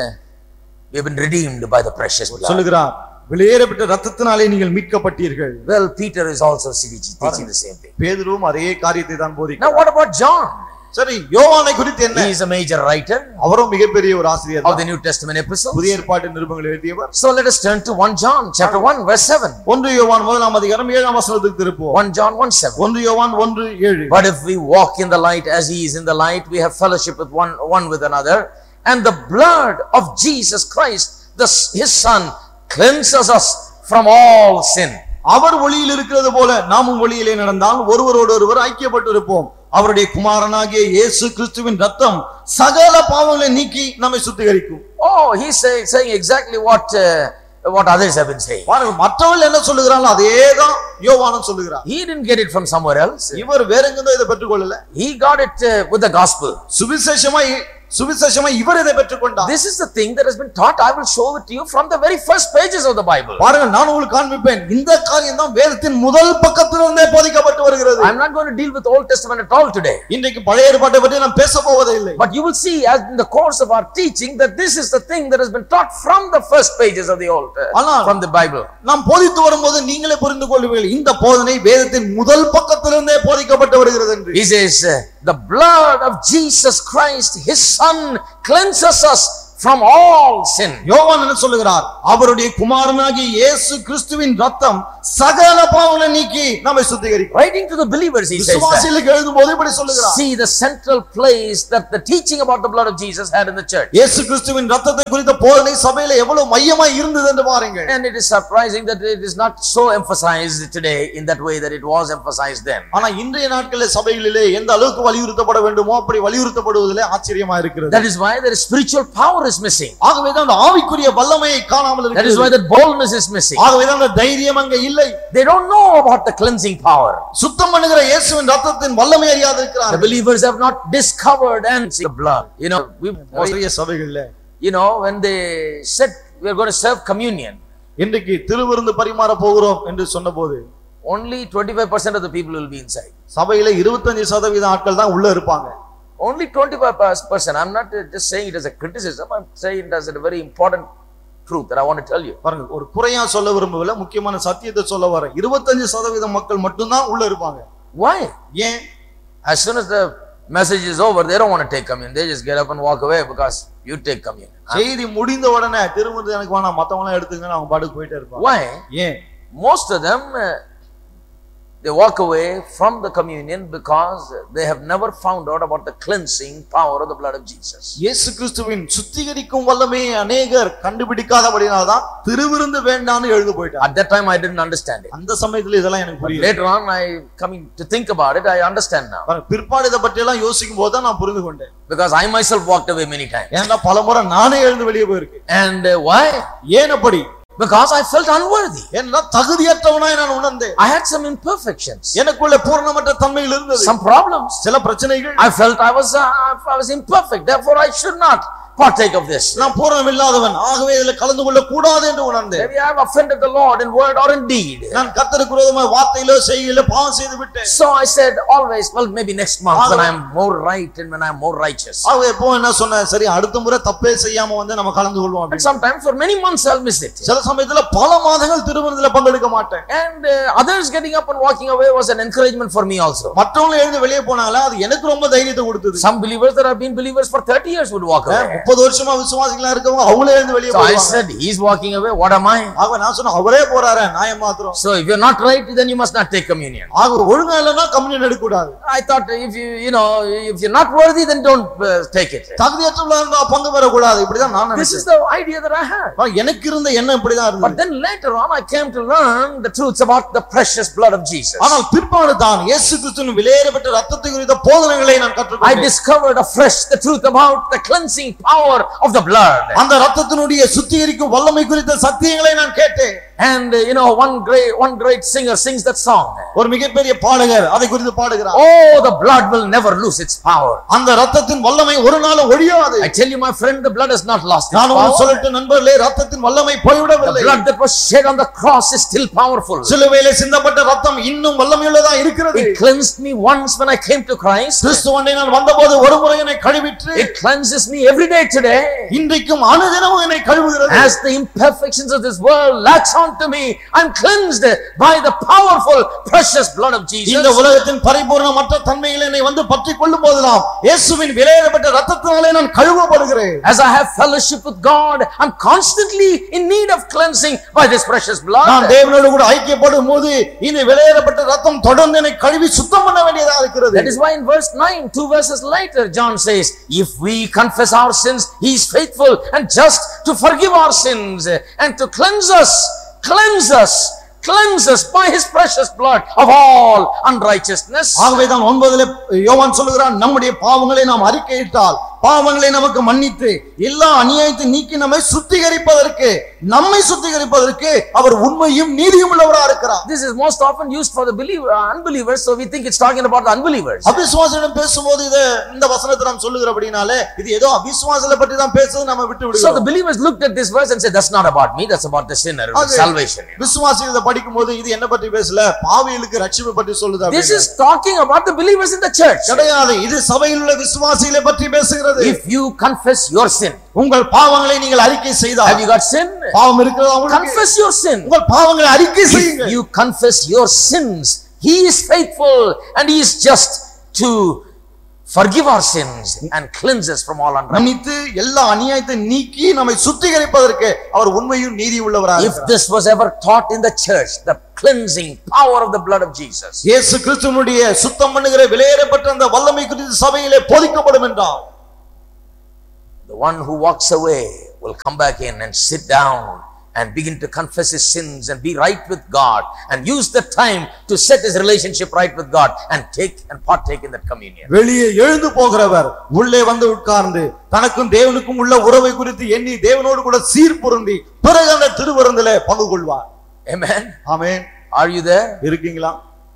S3: we have been redeemed by the precious blood.
S2: சொல்லுகிறார், விலையேறப்பட்ட இரத்தத்தினாலே நீங்கள் மீட்கப்பட்டீர்கள்.
S3: Well, Peter is also teaching the same thing.
S2: பேதுருவும் அதே காரியத்தை தான் போதிக்கிறார்.
S3: Now, what about John?
S2: சரி, யோவானை குறித்து என்ன?
S3: He is a major writer
S2: அவரும் மிகப்பெரிய ஒரு ஆசிரியர்
S3: of
S2: தான்.
S3: the New Testament epistles.
S2: புதிய ஏற்பாட்டு நிருபங்களை எழுதியவர்.
S3: So let us turn to First John chapter one verse seven.
S2: ஒன்று யோவான் முதலாம் அதிகாரம் ஏழாம் வசனத்துக்கு திருப்புவோம்.
S3: First John one seven.
S2: ஒன்று யோவான் ஒன்று ஏழு.
S3: But if we walk in the light as he is in the light, we have fellowship with one one with another, and the blood of Jesus Christ, the his son, cleanses us from all sin.
S2: அவர் ஒளியில் இருக்கிறது போல நாமும் ஒளியிலே நடந்தால் ஒருவரோடு ஒருவர் ஐக்கியப்பட்டு இருப்போம். அவருடைய குமாரனாகிய இயேசு கிறிஸ்துவின் இரத்தம் சகல பாவங்களை நீக்கி நம்மை சுத்திகரிக்கும்.
S3: Oh, he's saying, saying exactly what uh, what others have been saying.
S2: பாருங்க, மற்றவர்கள் என்ன சொல்லுகிறாங்களோ அதேதான் யோவானும் சொல்லுகிறார்.
S3: He didn't get it from somewhere else.
S2: இவர் வேற எங்கேயும் இதை பெற்றுக்கொள்ளல.
S3: He got it uh, with the gospel.
S2: சுவிசேஷமாய் சுவிசேஷமாய் இவர் இதை பெற்றுக்கொண்டார்.
S3: This is the thing that has been taught. I will show it to you from the very first pages of the Bible.
S2: பாருங்க, நான் உங்களுக்கு காண்பிப்பேன். இந்த காரியம் தான் வேதத்தின் முதல் பக்கத்திலிருந்தே போதிக்கப்பட்டு வருகிறது.
S3: I'm not going to deal with Old Testament at all today.
S2: இன்றைக்கு பழைய ஏற்பாட்டை பற்றி நாம் பேச போவதே இல்லை.
S3: But you will see as in the course of our teaching that this is the thing that has been taught from the first pages of the Old uh, from the Bible.
S2: நாம் போதித்து வரும்போது நீங்களே புரிந்து கொள்வீர்கள், இந்த போதனை வேதத்தின் முதல் பக்கத்திலிருந்தே போதிக்கப்பட்டு வருகிறது என்று.
S3: He says uh, the blood of Jesus Christ, his son, cleanses us from all sin.
S2: யோவான் என்ன சொல்லுகிறார்? அவருடைய குமாரனாகிய இயேசு கிறிஸ்துவின் இரத்தம் சகல பாவங்களை நீக்கி நம்மை சுத்திகரிக்கும்.
S3: Writing to the believers, he says that.
S2: விசுவாசிகளுக்கு எழுதும்போது இப்படி சொல்லுகிறார்.
S3: See the central place that the teaching about the blood of Jesus had in the church.
S2: இயேசு கிறிஸ்துவின் இரத்தத்தை குறித்த போதனை சபையிலே எவ்வளவு மையமாய் இருந்தது என்று பாருங்கள்.
S3: And it is surprising that it is not so emphasized today in that way that it was emphasized then.
S2: ஆனா இன்றைய நாட்களில் சபைகளிலே எந்த அளவுக்கு வலியுறுத்தப்பட வேண்டுமோ அப்படி வலியுறுத்தப்படுவதிலே ஆச்சரியமா இருக்கிறது.
S3: That is why there is spiritual power is missing.
S2: ஆகவே தான் அந்த ஆவிக்குரிய வல்லமையை காணாமல் இருக்கிறது.
S3: That is why that boldness is missing.
S2: ஆகவே தான் அந்த தைரியம் அங்கே இல்லை.
S3: They don't know about the cleansing power.
S2: சுத்தம் பண்ணுகிற இயேசுவின் இரத்தத்தின் வல்லமை அறியாது
S3: The
S2: இருக்கிறார்கள்.
S3: believers have not discovered and seen the blood. You know, we
S2: நிறைய சபைகளில்
S3: you know when they said we are going to serve communion,
S2: இன்றைக்கு திருவிருந்து பரிமாற போகிறோம் என்று சொன்னபோது
S3: only twenty-five percent of the people will be inside.
S2: சபையில இருபத்தைந்து சதவீதம் ஆட்கள் தான் உள்ள இருப்பாங்க.
S3: Only twenty-five percent. I'm not just saying it as a criticism. I'm saying it as a very important truth that I want to tell you.
S2: பாருங்க, ஒரு குறையா சொல்ல விரும்பவில்லை, முக்கியமான சத்தியத்தை சொல்ல வரேன். இருபத்தைந்து சதவீதம் மக்கள் மட்டும்தான் உள்ள இருப்பாங்க.
S3: Why?
S2: ஏன்?
S3: As soon as the message is over, they don't want to take communion. They just get up and walk away because you take communion.
S2: செய்தி முடிந்த உடனே திருவிருந்து எனக்கு வேணாம், மத்தவங்க எல்லாம் எடுத்துங்கன்னு அவங்க பாட்டுக்கு போயிட்டே இருப்பாங்க.
S3: Why?
S2: ஏன்?
S3: Most of them uh, they walk away from the communion because they have never found out about the cleansing power of the blood of Jesus.
S2: இயேசு கிறிஸ்துவின் சுத்திகரிக்கும் வல்லமையை அநேகர் கண்டுபிடிக்காதபடியால் தான் திருவிருந்து வேண்டாம்னு எழுந்து போயிட்டாங்க.
S3: At that time I didn't understand it.
S2: அந்த சமயத்துல இதெல்லாம் எனக்கு புரியல.
S3: Later on I coming to think about it, I understand now.
S2: பிற்பாடு இத பற்றி எல்லாம் யோசிக்கும் போது தான் நான் புரிந்து கொண்டேன்.
S3: Because I myself walked away many times.
S2: ஏன்னா பலமுறை நானே எழுந்து வெளியே போயிருக்கேன்.
S3: And uh, why?
S2: ஏன் அப்படி?
S3: Because I felt unworthy.
S2: என்ன தகுதியற்றவனாய் நான் உணர்ந்தேன்.
S3: I had some imperfections.
S2: எனக்குள்ள பூரணமற்ற தன்மைகள் இருந்தது.
S3: Some problems.
S2: சில பிரச்சனைகள்.
S3: I felt I was uh, I was imperfect. Therefore I should not partake of this.
S2: நான் பூரணம் இல்லாதவன், ஆகவே இதில் கலந்து கொள்ள கூடாது என்று உணர்ந்தேன்.
S3: Maybe I have offended the Lord in word or in deed.
S2: நான் கர்த்தருக்கு விரோதமாக வார்த்தையிலோ செய்கையிலோ பாவம் செய்து விட்டேன்.
S3: So I said always, well, maybe next month when I am more right and when I am more righteous.
S2: ஆகவே எப்போ என்ன சொன்னேன், சரி அடுத்த முறை தப்பே செய்யாம வந்து நம்ம கலந்து கொள்வோம்.
S3: And sometimes for many months I'll miss it.
S2: சில சமயத்துல பல மாதங்கள் திருமணத்துல பங்கெடுக்க மாட்டேன்.
S3: And uh, others getting up and walking away was an encouragement for me also.
S2: மற்றவங்க எழுந்து வெளியே போனாங்களா அது எனக்கு ரொம்ப தைரியத்தை கொடுத்தது.
S3: Some believers that have been believers for thirty years would walk away.
S2: முப்பது வருஷமா விசுவாசிகளா இருக்கவங்க அவங்களே எழுந்து வெளியே
S3: So I
S2: போவாங்க.
S3: said, he's walking away, what am I?
S2: ஆக நான் சொன்னேன், அவரே போறாரே, நான் ஏன் மாத்திரம்.
S3: So if you're not right, then you must not take communion.
S2: ஆக ஒழுங்கா இல்லைன்னா கம்யூனியன் எடுக்க கூடாது.
S3: I thought if you you know if you're not worthy, then don't uh, take it.
S2: தகுதியற்றவங்களா இருந்தா பங்கு பெற கூடாது, இப்படிதான் நான்
S3: This is
S2: நினைச்சேன்.
S3: the idea that I had.
S2: எனக்கு இருந்த எண்ணம் இப்படிதான்
S3: But
S2: இருந்தது.
S3: then later on I came to learn the truths about the precious blood of Jesus.
S2: ஆனால் பிற்பாடு தான் இயேசு கிறிஸ்துவின் விலையேறப்பட்ட இரத்தத்தை குறித்த போதனைகளை நான்
S3: I
S2: கற்றுக்கொண்டேன்.
S3: discovered afresh the truth about the cleansing power of the blood.
S2: அந்த இரத்தத்தினுடைய சுத்திகரிக்கும் வல்லமை குறித்த சத்தியங்களை நான் கேட்டேன்.
S3: And uh, you know one great one great singer sings that song.
S2: ஒரு மிகப்பெரிய பாடகர் அதை குறித்து பாடுகிறார்.
S3: Oh, the blood will never lose its power.
S2: அந்த இரத்தத்தின் வல்லமை ஒரு நாளும் ஒழியாது.
S3: I tell you my friend, the blood has not lost its
S2: நான் உங்களுக்கு
S3: power.
S2: சொல்லட்டு நண்பர்களே, இரத்தத்தின் வல்லமை
S3: The
S2: போய்விடவில்லை.
S3: blood that was shed on the cross is still powerful.
S2: சிலுவையிலே சிந்தப்பட்ட இரத்தம் இன்னும் வல்லமையுள்ளதா இருக்கிறது.
S3: It cleansed me once when I came to Christ.
S2: கிறிஸ்துவண்டை நான் வந்தபோது ஒரு முறை என்னை கழுவிற்று.
S3: It cleanses me every day today.
S2: இன்றைக்கும் அனுதினமும் என்னை கழுவுகிறது.
S3: As the imperfections of this world latch on to me, I'm cleansed by the powerful precious blood of Jesus.
S2: இந்த உலகத்தின் பரிபூர்ணமற்ற தன்மையில் என்னை வந்து பற்றிக் கொள்ளும் போதெல்லாம் இயேசுவின் விலையேறப்பட்ட இரத்தத்தினாலே நான் கழுவப்படுகிறேன்.
S3: As I have fellowship with God, I'm constantly in need of cleansing by this precious blood.
S2: நான் தேவனோடு கூட ஐக்கியப்படும் போது இந்த விலையேறப்பட்ட இரத்தம் தொடர்ந்து என்னை கழுவி சுத்தம் பண்ண வேண்டியதா இருக்கிறது.
S3: That is why in verse nine, two verses later, John says, if we confess our sins, he is faithful and just to forgive our sins and to cleanse us cleanse us cleanse us by his precious blood of all unrighteousness.
S2: ஆகவே தான் ஒன்பதிலே யோவான் சொல்கிறான், நம்முடைய பாவங்களை நாம் அறிக்கையிட்டால் பாவங்களை நமக்கு மன்னித்து எல்லா அநியாயத்தை நீக்கி நம்மை சுத்திகரிப்பதற்கு நம்மை சுத்திகரிப்பதற்கு அவர் உண்மையும் நீதியும் உள்ளவராக இருக்கிறார்.
S3: This is most often used for the believer uh, unbelievers, so we think it's talking about the unbelievers.
S2: அவிசுவாசிகளிடம் பேசும்போது இது இந்த வசனத்தை நாம் சொல்லுகிறபடினாலே இது ஏதோ அவிசுவாசிகளை பற்றி தான் பேசுறது நம்ம விட்டு விடுகிறோம்.
S3: So the believers looked at this verse and said, that's not about me, that's about the sinner, salvation.
S2: விசுவாசிகளை படிக்கும்போது இது என்ன பற்றி பேசல, பாவிகளுக்கு ரட்சிப்பை பற்றி சொல்லுது.
S3: This is talking about the believers in the church.
S2: கிடையாது, இது சபையில் உள்ள விசுவாசிகளை பற்றி பேசுகிறது.
S3: If you confess your sin,
S2: உங்கள் பாவங்களை நீங்கள் அறிக்கை செய்தால்,
S3: have you got sin?
S2: பாவம் இருக்கிறதா உங்களுக்கு?
S3: Confess your sin.
S2: உங்கள் பாவங்களை அறிக்கை செய்யுங்கள்.
S3: If you confess your sins, he is faithful and he is just to forgive our sins and cleanse us from all unrighteousness.
S2: மன்னித்து எல்லா அநியாயத்தை நீக்கி நம்மை சுத்திகரிப்பதற்கு அவர் உண்மையும் நீதி உள்ளவராக
S3: If this was ever taught in the church, the cleansing power of the blood of Jesus,
S2: இயேசு கிறிஸ்துவினுடைய சுத்தம் பண்ணுகிற விலையேறப்பட்ட அந்த வல்லமை குறித்து சபையிலே போதிக்கப்படும் என்றால்,
S3: the one who walks away will come back in and sit down and begin to confess his sins and be right with God and use the time to set his relationship right with God and take and partake in that communion.
S2: வெளியே எழுந்து போகிறவர் உள்ளே வந்து உட்கார்ந்து தனக்கும் தேவனுக்கும் உள்ள உறவை குறித்து எண்ணி தேவனோடு கூட சீர்பொருந்தி பிறகு அந்த திருவிருந்திலே பங்கு கொள்வார்.
S3: Amen.
S2: Amen.
S3: Are you there?
S2: இருக்கீங்களா?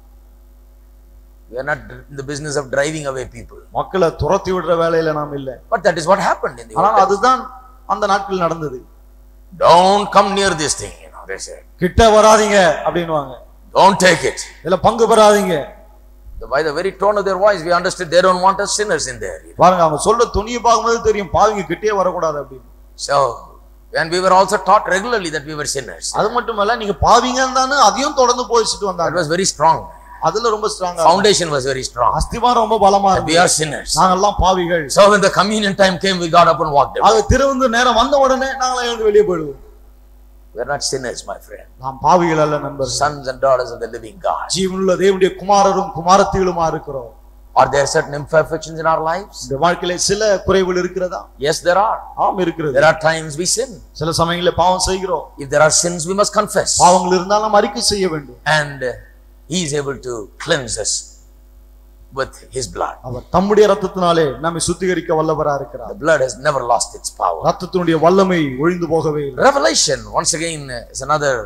S3: We are not in the business of driving away people.
S2: மக்களை துரத்தி விடுற வேலையில நாம் இல்ல.
S3: But that is what happened in the old
S2: ஆனால்
S3: days.
S2: அதுதான் அந்த நாட்களில் நடந்தது.
S3: Don't come near this thing, you know, they said.
S2: கிட்ட வராதீங்க அப்படினுவாங்க.
S3: Don't take it.
S2: இதல பங்கு பெறாதீங்க.
S3: By the very tone of their voice, we understood they don't want us sinners in there.
S2: பாருங்க, அவங்க சொல்ல துணியை பார்க்கும்போது தெரியும் பாவிங்க கிட்டே வரக்கூடாது அப்படின்னு.
S3: So, and we were also taught regularly that we were sinners.
S2: அது மட்டுமல்ல, நீங்க பாவிங்கன்னு அதையும் தொடர்ந்து போதிச்சிட்டு
S3: That
S2: வந்தாங்க.
S3: was very strong.
S2: அதுல ரொம்ப ஸ்ட்ராங்கா,
S3: Foundation was very strong.
S2: அஸ்திவாரம் ரொம்ப பலமா
S3: We
S2: இருந்துச்சு.
S3: are sinners.
S2: நாங்க எல்லாம் பாவிகள்.
S3: So when the communion time came, we got up and walked away.
S2: அது திருவிருந்து நேரம் வந்த உடனே நாங்க எழுந்து வெளியே போயிடுவோம்.
S3: We are not sinners, my friend.
S2: நாம் பாவிகள் அல்ல நண்பர்களே.
S3: Sons and daughters of the living God.
S2: ஜீவனுள்ள தேவனுடைய குமாரரும் குமாரத்திகளுமா இருக்கிறோம்.
S3: Are there certain imperfections in our lives?
S2: இந்த வாழ்க்கையில சில குறைவுகள் இருக்கிறதா?
S3: Yes, there are.
S2: ஆம் இருக்கிறது.
S3: There are times we sin.
S2: சில சமயங்களில் பாவம் செய்கிறோம்.
S3: If there are sins, we must confess.
S2: பாவங்கள் இருந்தால் நாம் அறிக்கை செய்ய வேண்டும்.
S3: And uh, he is able to cleanse us with his blood.
S2: அவர் தம்முடைய இரத்தத்தினாலே நம்மை சுத்திகரிக்க வல்லவரா இருக்கிறார்.
S3: The blood has never lost its power.
S2: இரத்தத்தினுடைய வல்லமை ஒழிந்து போகவே இல்லை.
S3: Revelation once again is another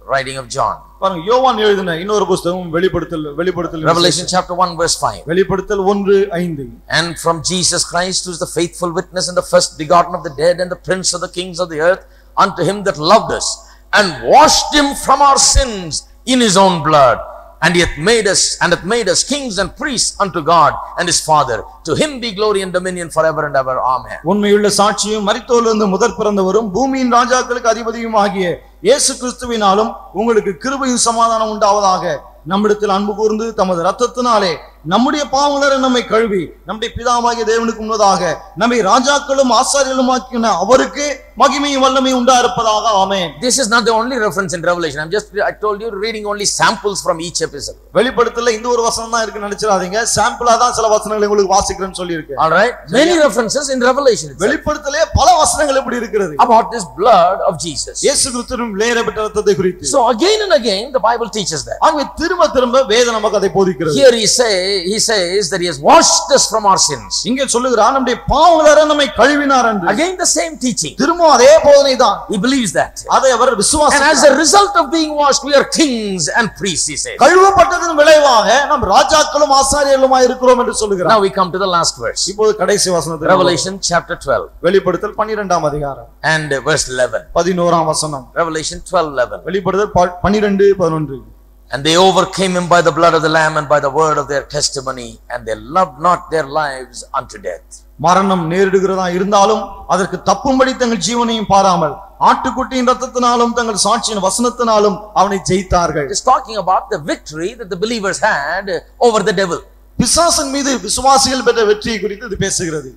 S3: writing of John.
S2: பாருங்க யோவான் எழுதின இன்னொரு புத்தகம் வெளிப்படுத்தல் வெளிப்படுத்தல்
S3: Revelation chapter one verse five.
S2: வெளிப்படுத்தல் ஒன்று ஐந்து.
S3: And from Jesus Christ, who is the faithful witness and the first begotten of the dead and the prince of the kings of the earth, unto him that loved us and washed him from our sins in his own blood, and he hath made us and hath made us kings and priests unto God and his Father. To him be glory and dominion forever and ever. Amen.
S2: உண்மையுள்ள சாட்சியும் மரித்தோரிலிருந்து முதற் பிறந்தவரும் பூமியின் ராஜாக்களுக்கு அதிபதியும் ஆகிய இயேசு கிறிஸ்துவினாலும் உங்களுக்கு கிருபையும் சமாதானம் உண்டாவதாக. நம்மிடத்தில் அன்பு கூர்ந்து தமது இரத்தத்தினாலே நம்முடைய பாவங்களை நம்மை கழுவி நம்முடைய பிதாவாகிய தேவனுக்கு முன்னதாக நம்மை ராஜாக்களும் ஆசாரியர்களும் ஆக்கின அவருக்கு மகிமையும் வல்லமையும் உண்டாயிருப்பதாக. ஆமென்.
S3: This is not the only reference in Revelation. I'm just I told you reading only samples from each episode.
S2: வெளிப்படுத்தல இந்த ஒரு வசனம் தான் இருக்குன்னு நினைச்சிராதீங்க. சாம்பிளா தான் சில வசனங்களை உங்களுக்கு வாசிக்கிறேன்னு சொல்லி இருக்கேன்.
S3: All right, many references in Revelation.
S2: வெளிப்படுத்தலே பல வசனங்கள் இப்படி இருக்கிறது
S3: about this blood of Jesus.
S2: இயேசு கிறிஸ்துவின் விலையேறப்பட்ட இரத்தத்தை குறித்து.
S3: So again and again the Bible teaches that.
S2: ஆகவே திரும்ப திரும்ப வேதம் நமக்கு அதை போதிக்கிறது.
S3: Here he say he says that he has washed us from our sins.
S2: இங்கே சொல்லுகிறார் நம்முடைய பாவங்களை நம்மை கழுவினார் என்று.
S3: Again the same teaching.
S2: திரும்ப அதே போதனை தான்.
S3: He believes that.
S2: அதை அவர் விசுவாசிக்கிறார்.
S3: And as a result of being washed we are kings and priests, he says.
S2: கழுவப்பட்டதன் விளைவாக நாம் ராஜாக்களும் ஆசாரியர்களுமாய் இருக்கிறோம் என்று சொல்லுகிறார்.
S3: Now we come to the last verse.
S2: இப்போது கடைசி வசனத்துக்கு.
S3: Revelation chapter twelve.
S2: வெளிப்படுத்தல் பன்னிரண்டாம் அதிகாரம்
S3: and verse eleven.
S2: பதினோராம் வசனம்.
S3: Revelation twelve eleven.
S2: வெளிப்படுத்தல் பன்னிரண்டு பதினொன்று.
S3: And they overcame him by the blood of the Lamb and by the word of their testimony, and they loved not their lives unto death.
S2: மரணம் நேரிடுகிறதா இருந்தாலும் அதற்கு தப்பும்படி தங்கள் ஜீவனையும் பாராமல் ஆட்டுக்குட்டியின் இரத்தத்தினாலும் தங்கள் சாட்சியின் வசனத்தினாலும் அவனை ஜெயித்தார்கள்.
S3: It is talking about the victory that the believers had over the devil.
S2: பிசாசின் மீது விசுவாசிகள் பெற்ற வெற்றியை குறித்து இது பேசுகிறது.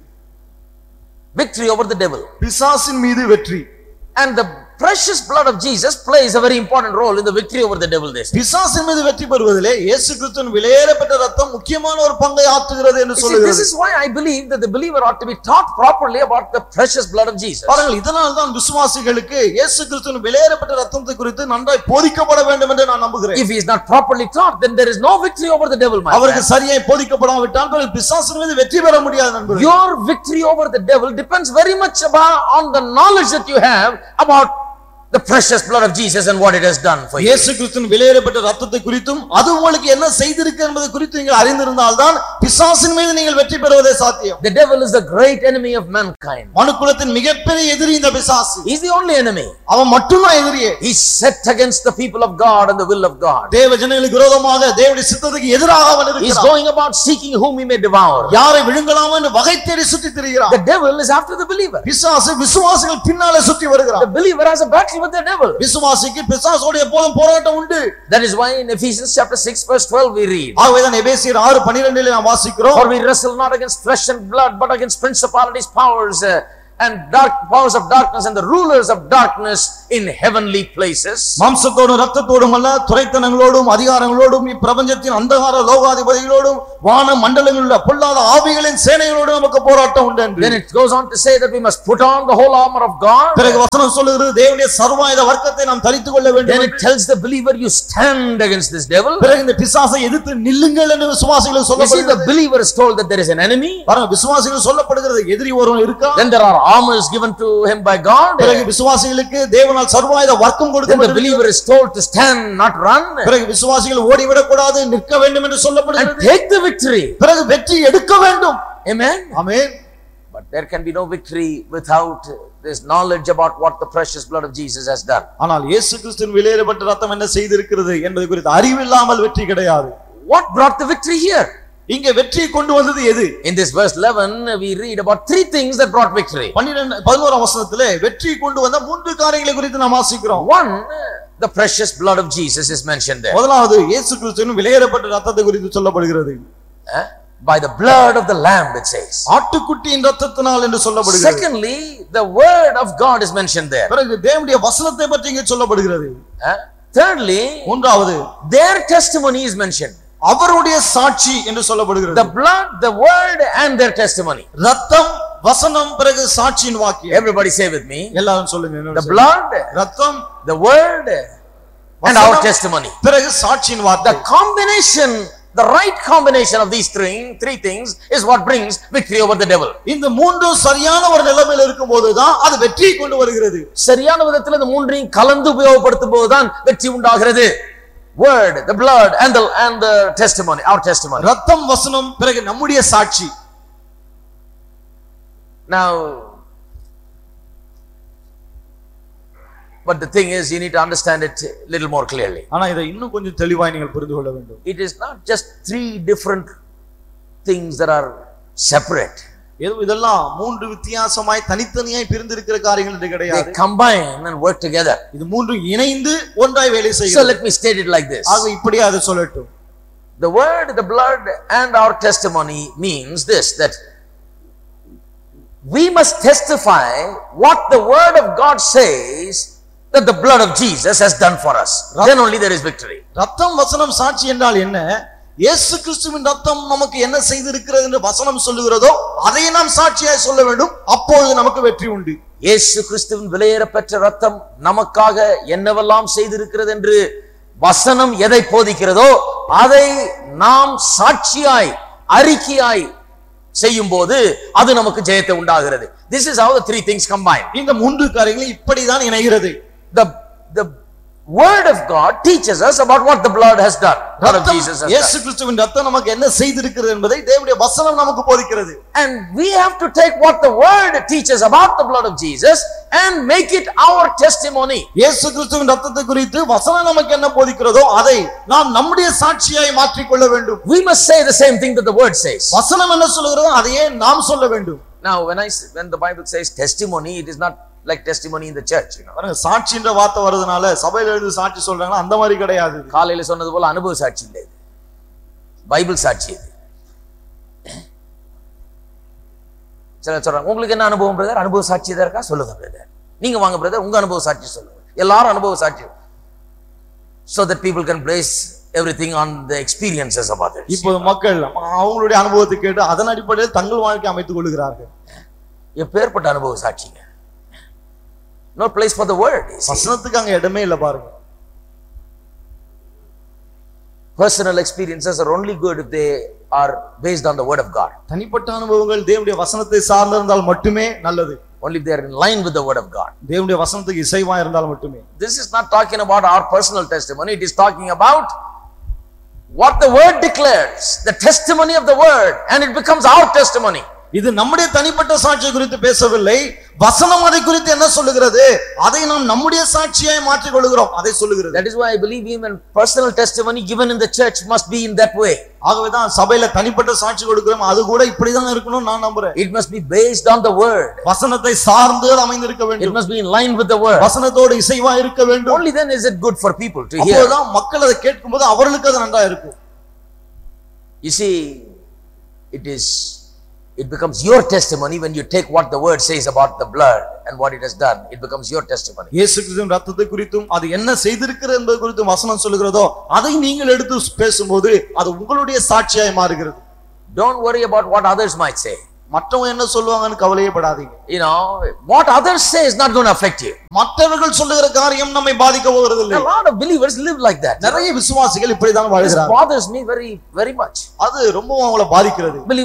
S3: Victory over the devil.
S2: பிசாசின் மீது வெற்றி.
S3: And the precious blood of Jesus plays a very important role in the victory over the devil. This
S2: பிசாசின் மீது வெற்றி பெறுவதிலே இயேசு கிறிஸ்துவின் விலையேறப்பட்ட இரத்தம் முக்கியமான ஒரு பங்கை ஆற்றுகிறது என்று சொல்லுகிறது.
S3: This is why I believe that the believer ought to be taught properly about the precious blood of Jesus.
S2: பாருங்கள், இதனால் தான் விசுவாசிகளுக்கு இயேசு கிறிஸ்துவின் விலையேறப்பட்ட இரத்தத்தை குறித்து நன்றாய் போதிக்கப்பட வேண்டும் என்று நான் நம்புகிறேன்.
S3: If he is not properly taught, then there is no victory over the devil, my friend.
S2: அவருக்கு சரியாய் போதிக்கப்படாவிட்டால் பிறகு பிசாசின் மீது வெற்றி பெற முடியாது நண்பர்களே.
S3: Your victory over the devil depends very much about on the knowledge that you have about the precious blood of Jesus and what it has done for you.
S2: இயேசு கிறிஸ்துவின் விலையேறப்பட்ட இரத்தத்தை குறித்தும் அது உங்களுக்கு என்ன செய்திருக்கு என்பதை குறித்து நீங்கள் அறிந்திருந்தால் தான் பிசாசின் மீது நீங்கள் வெற்றி பெறுவதே சாத்தியம்.
S3: The devil is the great enemy of mankind.
S2: மனுக்குலத்தின் மிகப்பெரிய எதிரி இந்த பிசாசு.
S3: He is the only enemy.
S2: அவன் மட்டும்தான் எதிரியே.
S3: He is set against the people of God and the will of God.
S2: தேவ ஜனங்களுக்கு விரோதமாக தேவனுடைய சித்தத்துக்கு எதிராக அவன் இருக்கிறான்.
S3: He is going about seeking whom he may devour.
S2: யாரை விழுங்கலாம் என்று வகை தேடி சுற்றி திரிகிறான்.
S3: The devil is after the believer.
S2: பிசாசு விசுவாசிகள் பின்னாலே சுற்றி வருகிறான்.
S3: The believer has a battle with the devil.
S2: விசுவாசிக்கு பிசாசோடு எப்போதும் போராட்டம் உண்டு.
S3: That is why in Ephesians chapter six verse twelve we read.
S2: ஆகவேதான் எபேசியர் ஆறு பன்னிரண்டு லே நாம் வாசிக்கிறோம்.
S3: For we wrestle not against flesh and blood but against principalities, powers uh, and dark powers of darkness and the rulers of darkness in heavenly places.
S2: மாம்சத்தோடும் இரத்தத்தோடும் அல்ல, துரைத்தனங்களோடும் அதிகாரங்களோடும் இப்பிரபஞ்சத்தின் அந்தகார லோகாதிபதிகளோடும் வான மண்டலங்களில் உள்ள பொல்லாத ஆவிகளின் சேனைகளோடு நமக்கு போராட்டம் உண்டு என்று.
S3: Then it goes on to say that we must put on the whole armor of God.
S2: பிறகு வசனம் சொல்லுகிறது தேவனுடைய சர்வாயுத வர்க்கத்தை நாம் தரித்துக் கொள்ள வேண்டும்.
S3: Then it tells the believer you stand against this devil.
S2: பிறகு இந்த பிசாசை எதிர்த்து நில்லுங்கள் என்று விசுவாசிகளுக்கு
S3: You see, the
S2: சொல்லப்படுகிறது.
S3: believer is told that there is an enemy.
S2: பாருங்க, விசுவாசிகளுக்கு சொல்லப்படுகிறது எதிரி ஒருவன் இருக்கான்.
S3: Then there are armors given to him by God.
S2: பிறகு விசுவாசிகளுக்கு தேவனால் சர்வாயுத வர்க்கம்
S3: Then the
S2: கொடுக்கப்பட்டிருக்கிறது.
S3: believer is told to stand, not run,
S2: பிறகு விசுவாசிகள் ஓடிவிடக் கூடாது, நிற்க வேண்டும் என்று
S3: and
S2: சொல்லப்படுகிறது.
S3: take the victory.
S2: பிறகு வெற்றி எடுக்க வேண்டும்.
S3: Amen.
S2: Amen.
S3: But there can be no victory without this knowledge about what the precious blood of Jesus has done.
S2: ஆனால் இயேசு கிறிஸ்துவின் விலையேறப்பட்ட இரத்தம் என்ன செய்திருக்கிறது என்பது குறித்து அறிவில்லாமல் வெற்றி கிடையாது.
S3: What brought the victory here?
S2: இங்கே வெற்றி கொண்டு வந்தது எது?
S3: In this verse eleven we read about three things that brought victory.
S2: பன்னிரண்டு பதினோராம் வசனத்திலே வெற்றி கொண்டு வந்த மூன்று காரியங்களை குறித்து நாம் வாசிக்கிறோம்.
S3: One, the precious blood of Jesus is mentioned there.
S2: முதலாவது இயேசு கிறிஸ்துவின் விலையேறப்பட்ட இரத்தத்தை குறித்து சொல்லப்படுகிறது.
S3: Eh? By the blood of the lamb it says.
S2: ஆட்டுக்குட்டியின் இரத்தத்தினால் என்று சொல்லப்படுகிறது.
S3: Secondly, the word of God is mentioned there.
S2: பிறகு தேவனுடைய வசனத்தை பற்றி இங்கே சொல்லப்படுகிறது.
S3: Eh? Thirdly,
S2: மூன்றாவது
S3: their testimony is mentioned.
S2: அவருடைய சாட்சி என்று சொல்லப்படுகிறது.
S3: The blood, the word and their testimony.
S2: இரத்தம், வசனம், பிறகு சாட்சியின் வாக்கியம்.
S3: Everybody say with me.
S2: எல்லாரும் சொல்லுங்க.
S3: The blood,
S2: இரத்தம்,
S3: the word and our testimony.
S2: பிறகு சாட்சியின் வார்த்தை.
S3: The combination The right combination of these three three things is what brings victory over the devil.
S2: இந்த மூன்றும் சரியான ஒரு நிலைமையில் இருக்கும்போது தான் அது வெற்றியை கொண்டு வருகிறது.
S3: சரியான விதத்தில் இந்த மூன்றையும் கலந்து உபயோகப்படுத்தும் போது தான் வெற்றி உண்டாகிறது. Word, the blood and the and the testimony, our testimony.
S2: ரத்தம், வசனம், பிறகு நம்முடைய சாட்சி.
S3: Now, but the thing is, you need to understand it a little more clearly.
S2: ஆனா இதை இன்னும் கொஞ்சம் தெளிவாய் நீங்கள் புரிந்து கொள்ள வேண்டும்.
S3: It is not just three different things that are separate.
S2: ஏதோ இதெல்லாம் மூன்று வித்தியாசமாய் தனித்தனியாய் பிரிந்திருக்கிற காரியங்கள் என்று கிடையாது.
S3: They combine and work together.
S2: இது மூன்றும் இணைந்து ஒன்றாய் வேலை செய்கிறது.
S3: So let me state it like this.
S2: ஆக இப்படியே அதை சொல்லட்டும்.
S3: The word, the blood and our testimony means this, that we must testify what the word of God says that the blood of Jesus has done for us. Then only there is victory.
S2: ரத்தம், வசனம், சாட்சி என்றால் என்ன? இயேசு கிறிஸ்துவின் ரத்தம் நமக்கு என்ன செய்திருக்கிறது என்று வசனம் சொல்லுகிறதோ அதை நாம் சாட்சியாய் சொல்ல வேண்டும். அப்பொழுது நமக்கு வெற்றி உண்டு.
S3: இயேசு கிறிஸ்துவின் விலையேறப்பெற்ற ரத்தம் நமக்காக என்னவெல்லாம் செய்திருக்கிறது என்று வசனம் எதை போதிக்கிறதோ அதை நாம் சாட்சியாய் அறிக்கையாய் செய்யும் போது அது நமக்கு ஜெயத்தை உண்டாகிறது. This is how the three things combine.
S2: இந்த மூன்று காரியங்கள் இப்படிதான் இணைகிறது.
S3: The the word of God teaches us about what the blood has done. Blood of Jesus has
S2: இயேசு
S3: done.
S2: கிறிஸ்துவின் ரத்தம் நமக்கு என்ன செய்திருக்கிறது என்பதை தேவனுடைய வசனம் நமக்கு போதிக்கிறது.
S3: And we have to take what the word teaches about the blood of Jesus and make it our testimony.
S2: இயேசு கிறிஸ்துவின் ரத்தத்தை குறித்து வசனம் நமக்கு என்ன போதிக்கிறதோ அதை நாம் நம்முடைய சாட்சியாய் மாற்றிக் கொள்ள வேண்டும்.
S3: We must say the same thing that the word says.
S2: வசனம் என்ன சொல்கிறதோ அதையே நாம் சொல்ல வேண்டும்.
S3: Now when I when the Bible says testimony, it is not like testimony in the church, you know.
S2: பாருங்க, சாட்சின்ற வார்த்தை வருதுனால சபையில எழுந்து சாட்சி சொல்றாங்களா அந்த மாதிரி கிடையாது.
S3: காலையில சொன்னது போல அனுபவ சாட்சி இல்லை, இது பைபிள் சாட்சி. இது சிலர் சொல்றாங்க, உங்களுக்கு என்ன அனுபவம் பிரதர்? அனுபவ சாட்சி தான் இருக்கா? சொல்லுங்க பிரதர். நீங்க வாங்க பிரதர், உங்க அனுபவ சாட்சி சொல்லுங்க. எல்லாரும் அனுபவ சாட்சி, so that people can place everything on the experiences of others.
S2: இப்போ மக்கள் அவங்களுடைய அனுபவத்தை கேட்டு அதன் அடிப்படையில் தங்கள் வாழ்க்கை அமைத்துக் கொள்கிறார்கள்.
S3: எப்பேற்பட்ட அனுபவ சாட்சிங்க. No place for the word.
S2: வசனத்துக்கு அங்க இடமே இல்ல பாருங்க.
S3: Personal experiences are only good if they are based on the word of God.
S2: தனிப்பட்ட அனுபவங்கள் தேவனுடைய வசனத்தை சார்ந்திருந்தால் மட்டுமே நல்லது.
S3: Only if they are in line with the word of God.
S2: தேவனுடைய வசனத்துக்கு இசைவா இருந்தால் மட்டுமே.
S3: This is not talking about our personal testimony. It is talking about what the word declares, the testimony of the word, and it becomes our testimony.
S2: இது நம்முடைய தனிப்பட்ட சாட்சியை குறித்து பேசவில்லை. வசனம் அதை குறித்து என்ன சொல்லுகிறது அதை நாம் நம்முடைய சாட்சியாய் மாற்றிக் கொள்கிறோம், அதை சொல்லுகிறது.
S3: That is why I believe even personal testimony given in the church must be in that way.
S2: ஆகவேதான் சபையில தனிப்பட்ட சாட்சி கொடுக்கிறோம், அது கூட இப்படிதான் இருக்கணும் நான் நம்புறேன்.
S3: It must be based on the word.
S2: வசனத்தை சார்ந்து அமைந்திருக்க
S3: It
S2: வேண்டும்.
S3: must be in line with the word.
S2: வசனத்தோடு இசைவா இருக்க வேண்டும்.
S3: Only then is it good for people to hear.
S2: அப்போதான் மக்கள் அதை கேட்கும்போது அவர்களுக்கு அது நன்றா இருக்கும்.
S3: You see, it is it becomes your testimony when you take what the word says about the blood and what it has done. It becomes your testimony.
S2: இயேசு கிறிஸ்துவின் ரத்தத்தை குறித்தும் அது என்ன செய்திருக்கிறது என்பது குறித்தும் வசனம் சொல்லுகிறதோ அதை நீங்கள் எடுத்து பேசும்போது அது உங்களுடைய சாட்சியாய் மாறுகிறது.
S3: Don't worry about what others might say.
S2: மற்றவங்க என்ன சொல்லுவாங்கன்னு கவலையே படாதீங்க.
S3: You know, what others say is not going to affect you.
S2: மற்றவர்கள் சொல்லுகிற காரியம் நம்மை பாதிக்க போகிறது இல்லை.
S3: A lot of believers live like that.
S2: நிறைய விசுவாசிகள் இப்படி தான்
S3: This
S2: வாழ்கிறார்கள்.
S3: bothers me very very much.
S2: அது ரொம்ப அவங்களை பாதிக்கிறது.